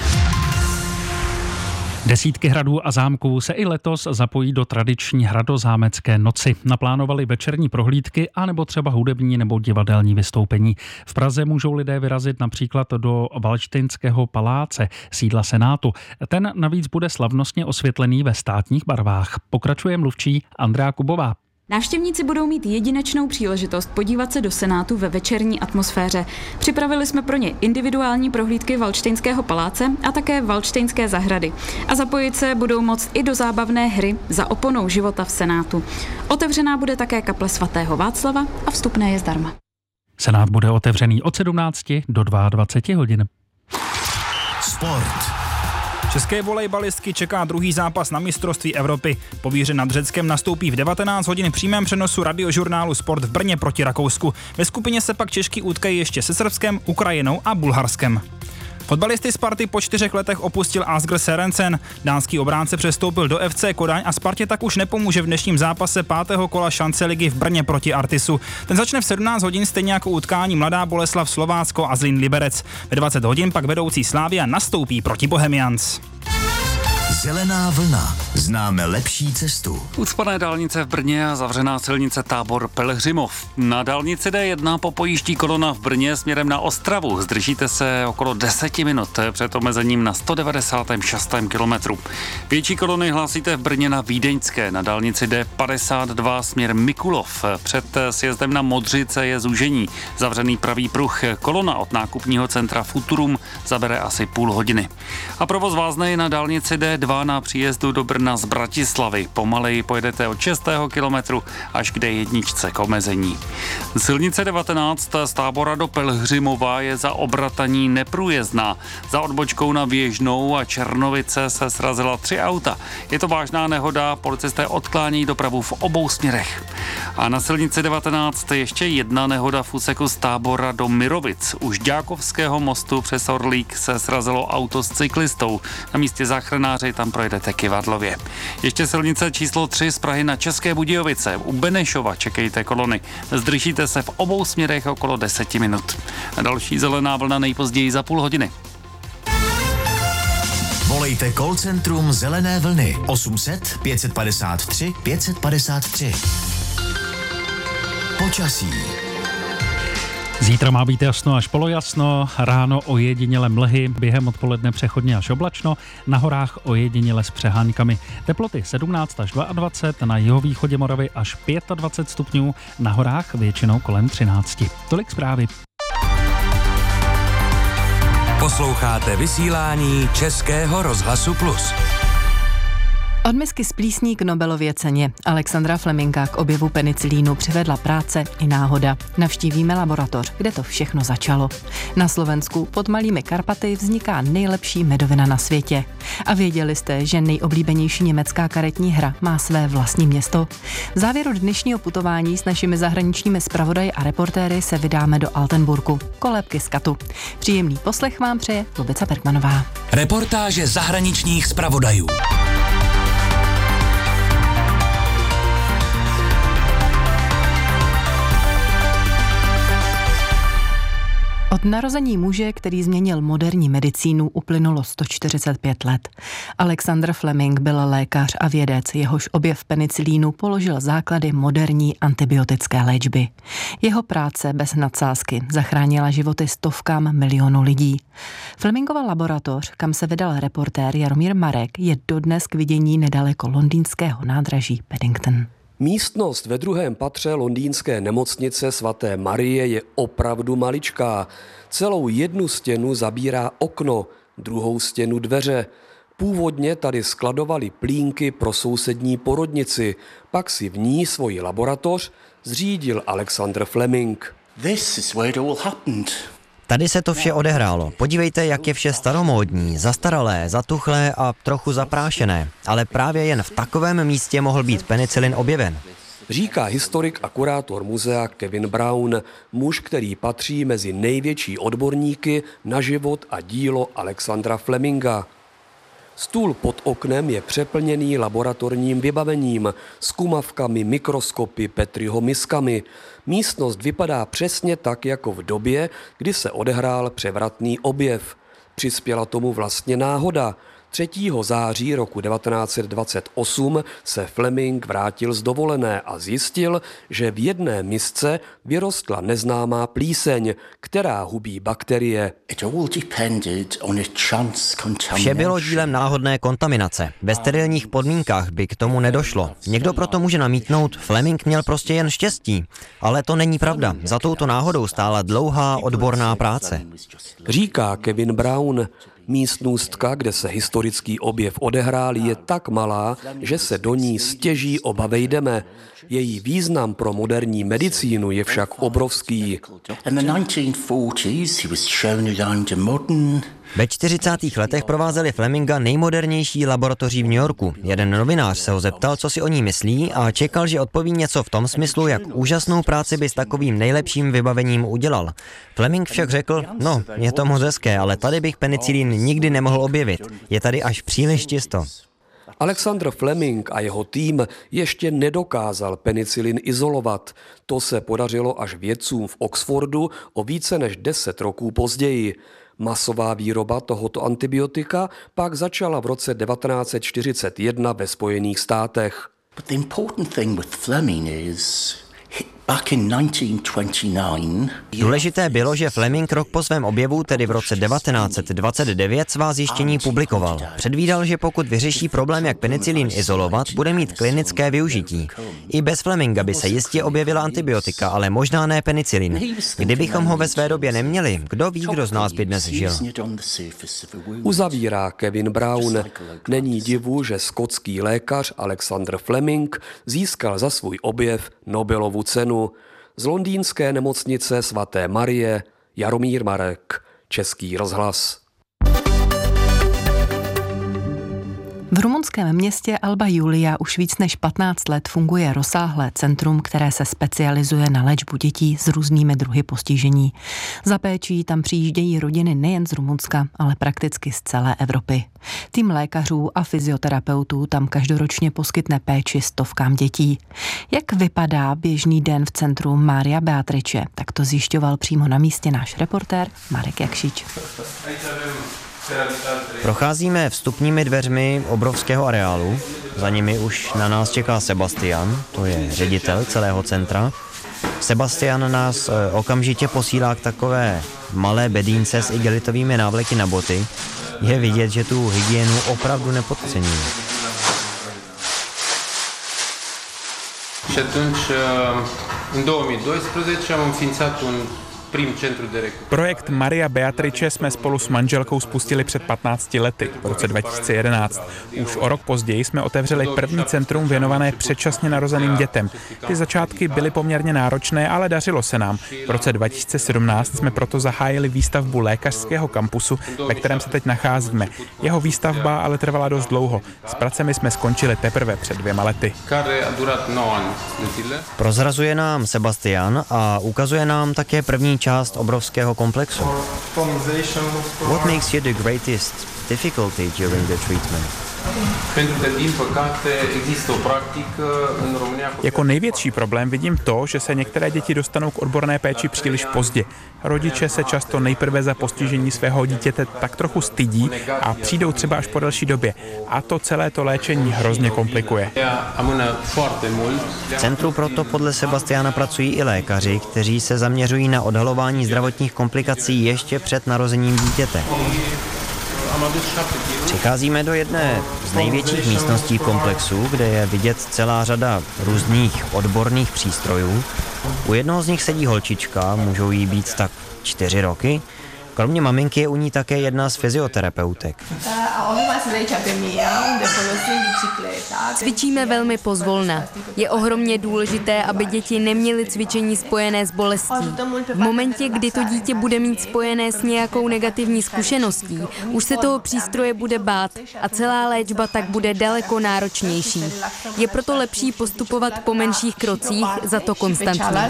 [SPEAKER 7] Desítky hradů a zámků se i letos zapojí do tradiční hradozámecké noci. Naplánovali večerní prohlídky anebo třeba hudební nebo divadelní vystoupení. V Praze můžou lidé vyrazit například do Valdštejnského paláce, sídla Senátu. Ten navíc bude slavnostně osvětlený ve státních barvách. Pokračuje mluvčí Andrea Kubová.
[SPEAKER 12] Návštěvníci budou mít jedinečnou příležitost podívat se do Senátu ve večerní atmosféře. Připravili jsme pro ně individuální prohlídky Valdštejnského paláce a také Valdštejnské zahrady. A zapojit se budou moct i do zábavné hry Za oponou života v Senátu. Otevřená bude také kaple svatého Václava a vstupné je zdarma.
[SPEAKER 7] Senát bude otevřený od sedmnácti do dvaceti dvou hodin.
[SPEAKER 10] Sport.
[SPEAKER 27] České volejbalistky čeká druhý zápas na mistrovství Evropy. Po výhře nad Řeckem nastoupí v devatenáct hodin v přímém přenosu radiožurnálu Sport v Brně proti Rakousku. Ve skupině se pak Češky utkají ještě se Srbskem, Ukrajinou a Bulharskem. Fotbalisty Sparty po čtyřech letech opustil Asger Sørensen. Dánský obránce přestoupil do F C Kodaň a Spartě tak už nepomůže v dnešním zápase pátého kola šance ligy v Brně proti Artisu. Ten začne v sedmnáct hodin stejně jako utkání Mladá Boleslav Slovácko a Zlín Liberec. Ve dvacet hodin pak vedoucí Slavia nastoupí proti Bohemians.
[SPEAKER 10] Zelená vlna. Známe lepší cestu.
[SPEAKER 8] Ucpané dálnice v Brně a zavřená silnice Tábor Pelhřimov. Na dálnici D jedna popojíždí kolona v Brně směrem na Ostravu. Zdržíte se okolo deseti minut před omezením na sto devadesát šest kilometru. Větší kolony hlásíte v Brně na Vídeňské. Na dálnici D padesát dva směr Mikulov. Před sjezdem na Modřice je zúžení. Zavřený pravý pruh. Kolona od nákupního centra Futurum zabere asi půl hodiny. A provoz vázne je na dálnici D dva na příjezdu do Brna z Bratislavy. Pomaleji pojedete od šestého kilometru až k D jedna k omezení. Silnice devatenáct z Tábora do Pelhřimova je za obrataní neprůjezdná. Za odbočkou na Běžnou a Černovice se srazila tři auta. Je to vážná nehoda, policisté odklání dopravu v obou směrech. A na silnici devatenáct ještě jedna nehoda v úseku z Tábora do Mirovic. U Žďákovského mostu přes Orlík se srazilo auto s cyklistou. Na místě záchranáři tam projedete kyvadlově. Ještě silnice číslo tři z Prahy na České Budějovice. U Benešova čekejte kolony. Zdržíte se v obou směrech okolo deseti minut. A další zelená vlna nejpozději za půl hodiny.
[SPEAKER 10] Volejte call centrum Zelené vlny osm set pět padesát tři pět padesát tři. Počasí.
[SPEAKER 7] Zítra má být jasno až polojasno, ráno ojediněle mlhy, během odpoledne přechodně až oblačno, na horách ojediněle s přehánkami. Teploty sedmnáct až dvacet dva, na jihovýchodě Moravy až dvacet pět stupňů, na horách většinou kolem třináct. Tolik zprávy.
[SPEAKER 16] Posloucháte vysílání Českého rozhlasu Plus.
[SPEAKER 9] Od misky z plísní k Nobelově ceně. Alexandra Fleminga k objevu penicilínu přivedla práce i náhoda. Navštívíme laboratoř, kde to všechno začalo. Na Slovensku pod Malými Karpaty vzniká nejlepší medovina na světě. A věděli jste, že nejoblíbenější německá karetní hra má své vlastní město? V závěru dnešního putování s našimi zahraničními zpravodaji a reportéry se vydáme do Altenburgu, kolébky z Katu. Příjemný poslech vám přeje Lubica Bergmanová.
[SPEAKER 16] Reportáže zahraničních zpravodajů.
[SPEAKER 9] Od narození muže, který změnil moderní medicínu, uplynulo sto čtyřicet pět let. Alexander Fleming byl lékař a vědec, jehož objev penicilínu položil základy moderní antibiotické léčby. Jeho práce bez nadsázky zachránila životy stovkám milionů lidí. Flemingova laboratoř, kam se vydal reportér Jaromír Marek, je dodnes k vidění nedaleko londýnského nádraží Paddington.
[SPEAKER 13] Místnost ve druhém patře londýnské nemocnice svaté Marie je opravdu maličká. Celou jednu stěnu zabírá okno, druhou stěnu dveře. Původně tady skladovali plínky pro sousední porodnici, pak si v ní svoji laboratoř zřídil Alexander Fleming.
[SPEAKER 14] This is where it all happened.
[SPEAKER 15] Tady se to vše odehrálo. Podívejte, jak je vše staromódní, zastaralé, zatuchlé a trochu zaprášené. Ale právě jen v takovém místě mohl být penicilin objeven.
[SPEAKER 13] Říká historik a kurátor muzea Kevin Brown, muž, který patří mezi největší odborníky na život a dílo Alexandra Fleminga. Stůl pod oknem je přeplněný laboratorním vybavením, zkumavkami, mikroskopy, Petriho miskami. Místnost vypadá přesně tak, jako v době, kdy se odehrál převratný objev. Přispěla tomu vlastně náhoda. třetího září roku devatenáct set dvacet osm se Fleming vrátil z dovolené a zjistil, že v jedné misce vyrostla neznámá plíseň, která hubí bakterie.
[SPEAKER 15] Vše bylo dílem náhodné kontaminace. Ve sterilních podmínkách by k tomu nedošlo. Někdo proto může namítnout, Fleming měl prostě jen štěstí. Ale to není pravda. Za touto náhodou stála dlouhá odborná práce.
[SPEAKER 13] Říká Kevin Brown. Místnostka, kde se historický objev odehrál, je tak malá, že se do ní stěží oba vejdeme. Její význam pro moderní medicínu je však obrovský.
[SPEAKER 15] Ve čtyřicátých letech provázeli Fleminga nejmodernější laboratoří v New Yorku. Jeden novinář se ho zeptal, co si o ní myslí, a čekal, že odpoví něco v tom smyslu, jak úžasnou práci by s takovým nejlepším vybavením udělal. Fleming však řekl, no, je to moc hezké, ale tady bych penicilin nikdy nemohl objevit. Je tady až příliš čisto.
[SPEAKER 13] Alexander Fleming a jeho tým ještě nedokázal penicilin izolovat. To se podařilo až vědcům v Oxfordu o více než deset roků později. Masová výroba tohoto antibiotika pak začala v roce devatenáct set čtyřicet jedna ve Spojených státech.
[SPEAKER 14] But the important thing with Fleming is back in nineteen twenty-nine.
[SPEAKER 15] Důležité bylo, že Fleming rok po svém objevu, tedy v roce devatenáct set dvacet devět, svá zjištění publikoval. Předvídal, že pokud vyřeší problém, jak penicilin izolovat, bude mít klinické využití. I bez Fleminga by se jistě objevila antibiotika, ale možná ne penicilin. Kdybychom ho ve své době neměli, kdo ví, kdo z nás by dnes žil.
[SPEAKER 13] Uzavírá Kevin Brown. Není divu, že skotský lékař Alexander Fleming získal za svůj objev Nobelovu cenu. Z londýnské nemocnice svaté Marie Jaromír Marek, Český rozhlas.
[SPEAKER 9] V rumunském městě Alba Iulia už víc než patnáct let funguje rozsáhlé centrum, které se specializuje na léčbu dětí s různými druhy postižení. Za péčí tam přijíždějí rodiny nejen z Rumunska, ale prakticky z celé Evropy. Tým lékařů a fyzioterapeutů tam každoročně poskytne péči stovkám dětí. Jak vypadá běžný den v centru Maria Beatrice? Tak to zjišťoval přímo na místě náš reportér Marek Jakšič.
[SPEAKER 15] Procházíme vstupními dveřmi obrovského areálu. Za nimi už na nás čeká Sebastian, to je ředitel celého centra. Sebastian nás okamžitě posílá k takové malé bedínce s igelitovými návleky na boty. Je vidět, že tu hygienu opravdu nepodceňuje.
[SPEAKER 1] Și atunci, în două mii doisprezece, am înființat un
[SPEAKER 17] Projekt Maria Beatrice jsme spolu s manželkou spustili před patnácti lety, v roce dva tisíce jedenáct. Už o rok později jsme otevřeli první centrum věnované předčasně narozeným dětem. Ty začátky byly poměrně náročné, ale dařilo se nám. V roce dva tisíce sedmnáct jsme proto zahájili výstavbu lékařského kampusu, ve kterém se teď nacházíme. Jeho výstavba ale trvala dost dlouho. S pracemi jsme skončili teprve před dvěma lety.
[SPEAKER 15] Prozrazuje nám Sebastian a ukazuje nám také první část obrovského komplexu. What makes you the greatest difficulty during the treatment?
[SPEAKER 17] Jako největší problém vidím to, že se některé děti dostanou k odborné péči příliš pozdě. Rodiče se často nejprve za postižení svého dítěte tak trochu stydí a přijdou třeba až po delší době. A to celé to léčení hrozně komplikuje.
[SPEAKER 15] V centru proto podle Sebastiana pracují i lékaři, kteří se zaměřují na odhalování zdravotních komplikací ještě před narozením dítěte. Přicházíme do jedné z největších místností komplexu, kde je vidět celá řada různých odborných přístrojů. U jednoho z nich sedí holčička, můžou jí být tak čtyři roky. Kromě maminky je u ní také jedna z fyzioterapeutek.
[SPEAKER 12] Cvičíme velmi pozvolna. Je ohromně důležité, aby děti neměly cvičení spojené s bolestí. V momentě, kdy to dítě bude mít spojené s nějakou negativní zkušeností, už se toho přístroje bude bát a celá léčba tak bude daleko náročnější. Je proto lepší postupovat po menších krocích, za to konstantně.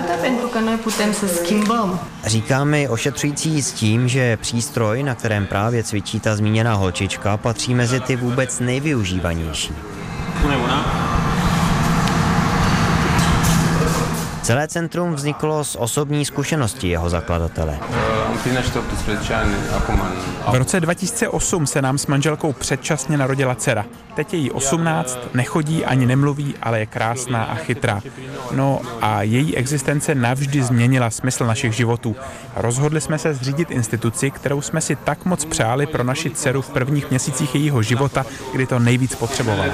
[SPEAKER 15] Říká mi ošetřující s tím, že přístroj, na kterém právě cvičí ta zmíněná holčička, patří mezi ty vůbec nejvyužívanější. Celé centrum vzniklo z osobní zkušenosti jeho zakladatele.
[SPEAKER 17] V roce dva tisíce osm se nám s manželkou předčasně narodila dcera. Teď je jí osmnáct, nechodí ani nemluví, ale je krásná a chytrá. No a její existence navždy změnila smysl našich životů. Rozhodli jsme se zřídit instituci, kterou jsme si tak moc přáli pro naši dceru v prvních měsících jejího života, kdy to nejvíc potřebovala.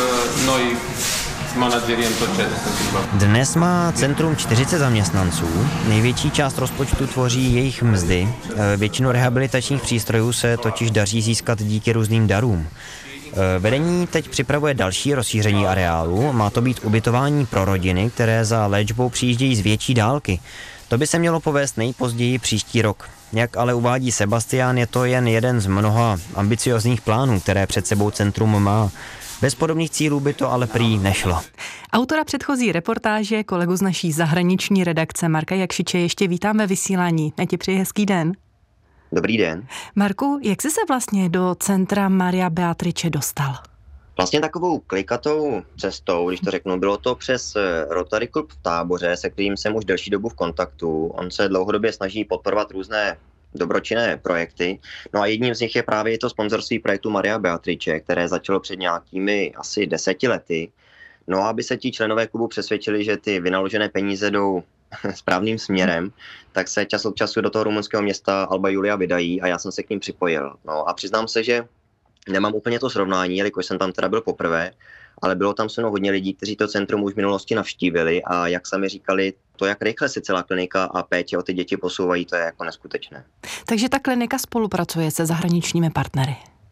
[SPEAKER 15] Dnes má centrum čtyřicet zaměstnanců, největší část rozpočtu tvoří jejich mzdy. Většinu rehabilitačních přístrojů se totiž daří získat díky různým darům. Vedení teď připravuje další rozšíření areálu, má to být ubytování pro rodiny, které za léčbou přijíždějí z větší dálky. To by se mělo povést nejpozději příští rok. Jak ale uvádí Sebastián, je to jen jeden z mnoha ambiciozních plánů, které před sebou centrum má. Bez podobných cílů by to ale prý nešlo.
[SPEAKER 9] Autora předchozí reportáže, kolegu z naší zahraniční redakce Marka Jakšiče, ještě vítám ve vysílání. Já ti přeji hezký den.
[SPEAKER 18] Dobrý den.
[SPEAKER 9] Marku, jak jsi se vlastně do centra Maria Beatrice dostal?
[SPEAKER 18] Vlastně takovou klikatou cestou, když to řeknu, bylo to přes Rotary Club v Táboře, se kterým jsem už delší dobu v kontaktu. On se dlouhodobě snaží podporovat různé dobročinné projekty. No a jedním z nich je právě to sponzorství projektu Maria Beatrice, které začalo před nějakými asi deseti lety. No a aby se ti členové klubu přesvědčili, že ty vynaložené peníze jdou správným směrem, tak se čas od času do toho rumunského města Alba Iulia vydají a já jsem se k ním připojil. No a přiznám se, že nemám úplně to srovnání, jelikož jsem tam teda byl poprvé, ale bylo tam se mnou hodně lidí, kteří to centrum už v minulosti navštívili a jak sami říkali, to, jak rychle se celá klinika a péče o ty děti posouvají, to je jako neskutečné.
[SPEAKER 9] Takže ta klinika spolupracuje se zahraničními partnery?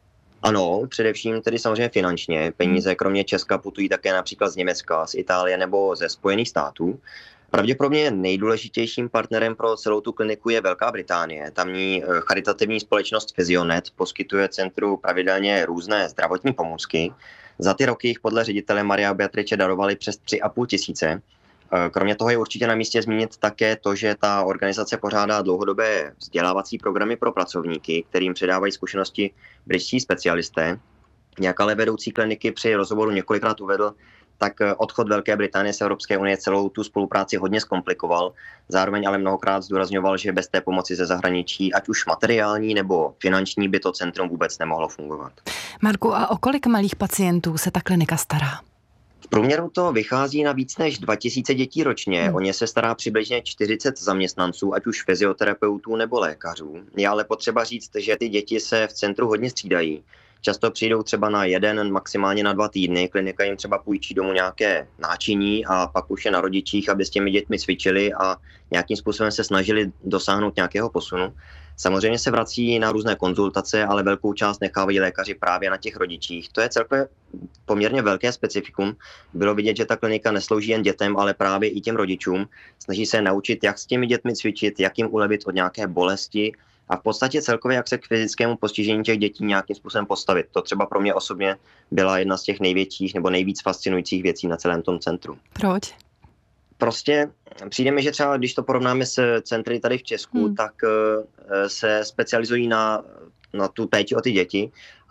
[SPEAKER 18] Ano, především tedy samozřejmě finančně. Peníze kromě Česka putují také například z Německa, z Itálie nebo ze Spojených států. Pravděpodobně nejdůležitějším partnerem pro celou tu kliniku je Velká Británie. Tamní charitativní společnost Physionet poskytuje centru pravidelně různé zdravotní pomůcky. Za ty roky jich podle ředitele Maria Beatrice darovali přes tři a půl tisíce. Kromě toho je určitě na místě zmínit také to, že ta organizace pořádá dlouhodobé vzdělávací programy pro pracovníky, kterým předávají zkušenosti britští specialisté. Jak ale vedoucí kliniky při rozhovoru několikrát uvedl, tak odchod Velké Británie z Evropské unie celou tu spolupráci hodně zkomplikoval. Zároveň ale mnohokrát zdůrazňoval, že bez té pomoci ze zahraničí, ať už materiální nebo finanční, by to centrum vůbec nemohlo fungovat.
[SPEAKER 9] Marku, a o kolik malých pacientů se ta klinika stará?
[SPEAKER 18] V průměru to vychází na víc než dva tisíce dětí ročně. Hmm. O ně se stará přibližně čtyřicet zaměstnanců, ať už fyzioterapeutů nebo lékařů. Je ale potřeba říct, že ty děti se v centru hodně střídají. Často přijdou třeba na jeden, maximálně na dva týdny. Klinika jim třeba půjčí domů nějaké náčiní a pak už je na rodičích, aby s těmi dětmi cvičili a nějakým způsobem se snažili dosáhnout nějakého posunu. Samozřejmě se vrací na různé konzultace, ale velkou část nechávají lékaři právě na těch rodičích. To je celkově poměrně velké specifikum. Bylo vidět, že ta klinika neslouží jen dětem, ale právě i těm rodičům. Snaží se naučit, jak s těmi dětmi cvičit, jak jim ulevit od nějaké bolesti a v podstatě celkově, jak se k fyzickému postižení těch dětí nějakým způsobem postavit. To třeba pro mě osobně byla jedna z těch největších nebo nejvíc fascinujících věcí na celém tom centru.
[SPEAKER 9] Proč?
[SPEAKER 18] Prostě přijde mi, že třeba když to porovnáme s centry tady v Česku, hmm. tak uh, se specializují na, na tu péči o ty děti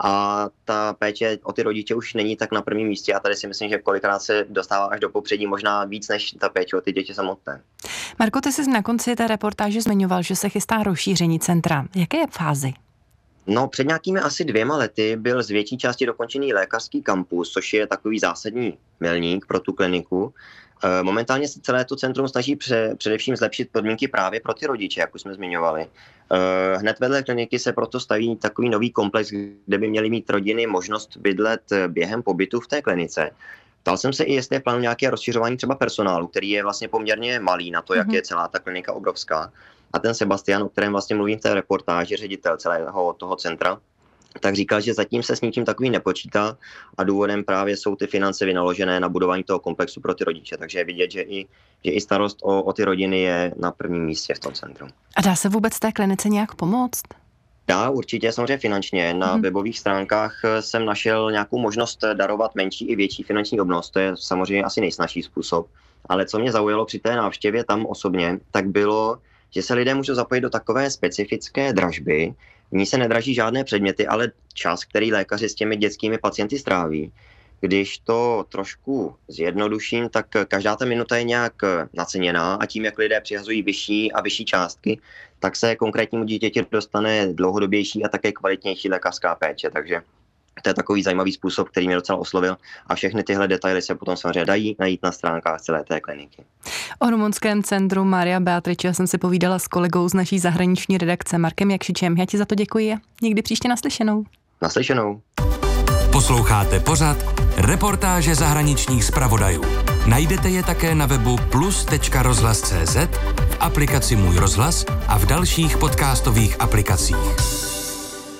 [SPEAKER 18] a ta péče o ty rodiče už není tak na prvním místě a tady si myslím, že kolikrát se dostává až do popředí, možná víc než ta péče o ty děti samotné.
[SPEAKER 9] Marko, ty jsi na konci té reportáže zmiňoval, že se chystá rozšíření centra. Jaké je fázi?
[SPEAKER 18] No, před nějakými asi dvěma lety byl z větší části dokončený lékařský kampus, což je takový zásadní milník pro tu kliniku. Momentálně se celé to centrum snaží pře, především zlepšit podmínky právě pro ty rodiče, jak už jsme zmiňovali. Hned vedle kliniky se proto staví takový nový komplex, kde by měly mít rodiny možnost bydlet během pobytu v té klinice. Ptal jsem se i, jestli je plán nějaké rozšiřování třeba personálu, který je vlastně poměrně malý na to, jak je celá ta klinika obrovská. A ten Sebastián, o kterém vlastně mluvím v té reportáži, ředitel celého toho centra, tak říkal, že zatím se s ničím takovým nepočítá a důvodem právě jsou ty finance vynaložené na budování toho komplexu pro ty rodiče. Takže je vidět, že i, že i starost o, o ty rodiny je na prvním místě v tom centru.
[SPEAKER 9] A dá se vůbec té klinice nějak pomoct?
[SPEAKER 18] Dá, určitě, samozřejmě finančně. Na hmm. webových stránkách jsem našel nějakou možnost darovat menší i větší finanční obnos. To je samozřejmě asi nejsnažší způsob. Ale co mě zaujalo při té návštěvě tam osobně, tak bylo, že se lidé můžou zapojit do takové specifické dražby. V ní se nedraží žádné předměty, ale čas, který lékaři s těmi dětskými pacienty stráví. Když to trošku zjednoduším, tak každá ta minuta je nějak naceněná a tím, jak lidé přihazují vyšší a vyšší částky, tak se konkrétnímu dítěti dostane dlouhodobější a také kvalitnější lékařská péče. Takže to je takový zajímavý způsob, který mě docela oslovil a všechny tyhle detaily se potom samozřejmě dají najít na stránkách celé té kliniky.
[SPEAKER 9] O rumunském centru Maria Beatrice jsem si povídala s kolegou z naší zahraniční redakce Markem Jakšičem. Já ti za to děkuji. Někdy příště naslyšenou.
[SPEAKER 18] Naslyšenou.
[SPEAKER 16] Posloucháte pořad Reportáže zahraničních zpravodajů. Najdete je také na webu plus tečka rozhlas tečka cé zet, v aplikaci Můj rozhlas a v dalších podcastových aplikacích.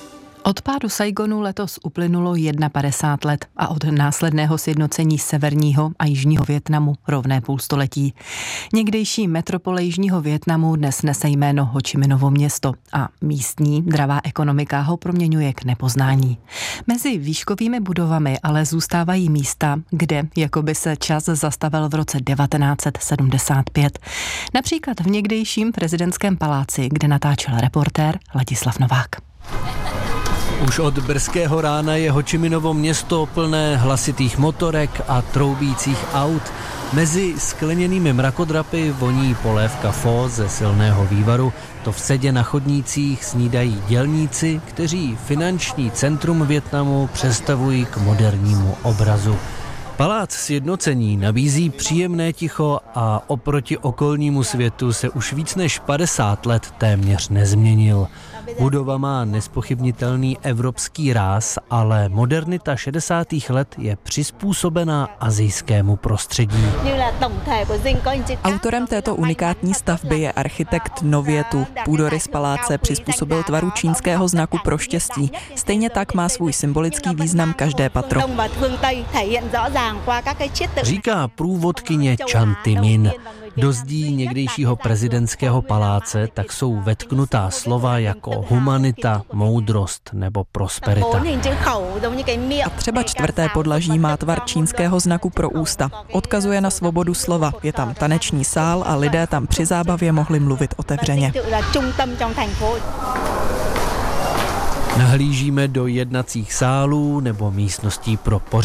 [SPEAKER 9] Od pádu Saigonu letos uplynulo padesát jedna let a od následného sjednocení severního a jižního Vietnamu rovné půlstoletí. Někdejší metropole jižního Vietnamu dnes nese jméno Ho Chi Minovo město a místní dravá ekonomika ho proměňuje k nepoznání. Mezi výškovými budovami ale zůstávají místa, kde jakoby se čas zastavil v roce devatenáct set sedmdesát pět. Například v někdejším prezidentském paláci, kde natáčel reportér Ladislav Novák.
[SPEAKER 19] Už od brzkého rána je Ho Chi Minovo město plné hlasitých motorek a troubících aut. Mezi skleněnými mrakodrapy voní polévka pho ze silného vývaru. To v sedě na chodnících snídají dělníci, kteří finanční centrum Vietnamu přestavují k modernímu obrazu. Palác sjednocení nabízí příjemné ticho a oproti okolnímu světu se už víc než padesát let téměř nezměnil. Budova má nespochybnitelný evropský ráz, ale modernita šedesátých let je přizpůsobená asijskému prostředí.
[SPEAKER 20] Autorem této unikátní stavby je architekt Novietu. Půdorys paláce přizpůsobil tvaru čínského znaku pro štěstí. Stejně tak má svůj symbolický význam každé patro.
[SPEAKER 19] Říká průvodkyně Chan Ty Min. Do zdí někdejšího prezidentského paláce tak jsou vetknutá slova jako humanita, moudrost nebo prosperita.
[SPEAKER 20] A třeba čtvrté podlaží má tvar čínského znaku pro ústa. Odkazuje na svobodu slova. Je tam taneční sál a lidé tam při zábavě mohli mluvit otevřeně.
[SPEAKER 19] Nahlížíme do jednacích sálů nebo místností pro pořádání.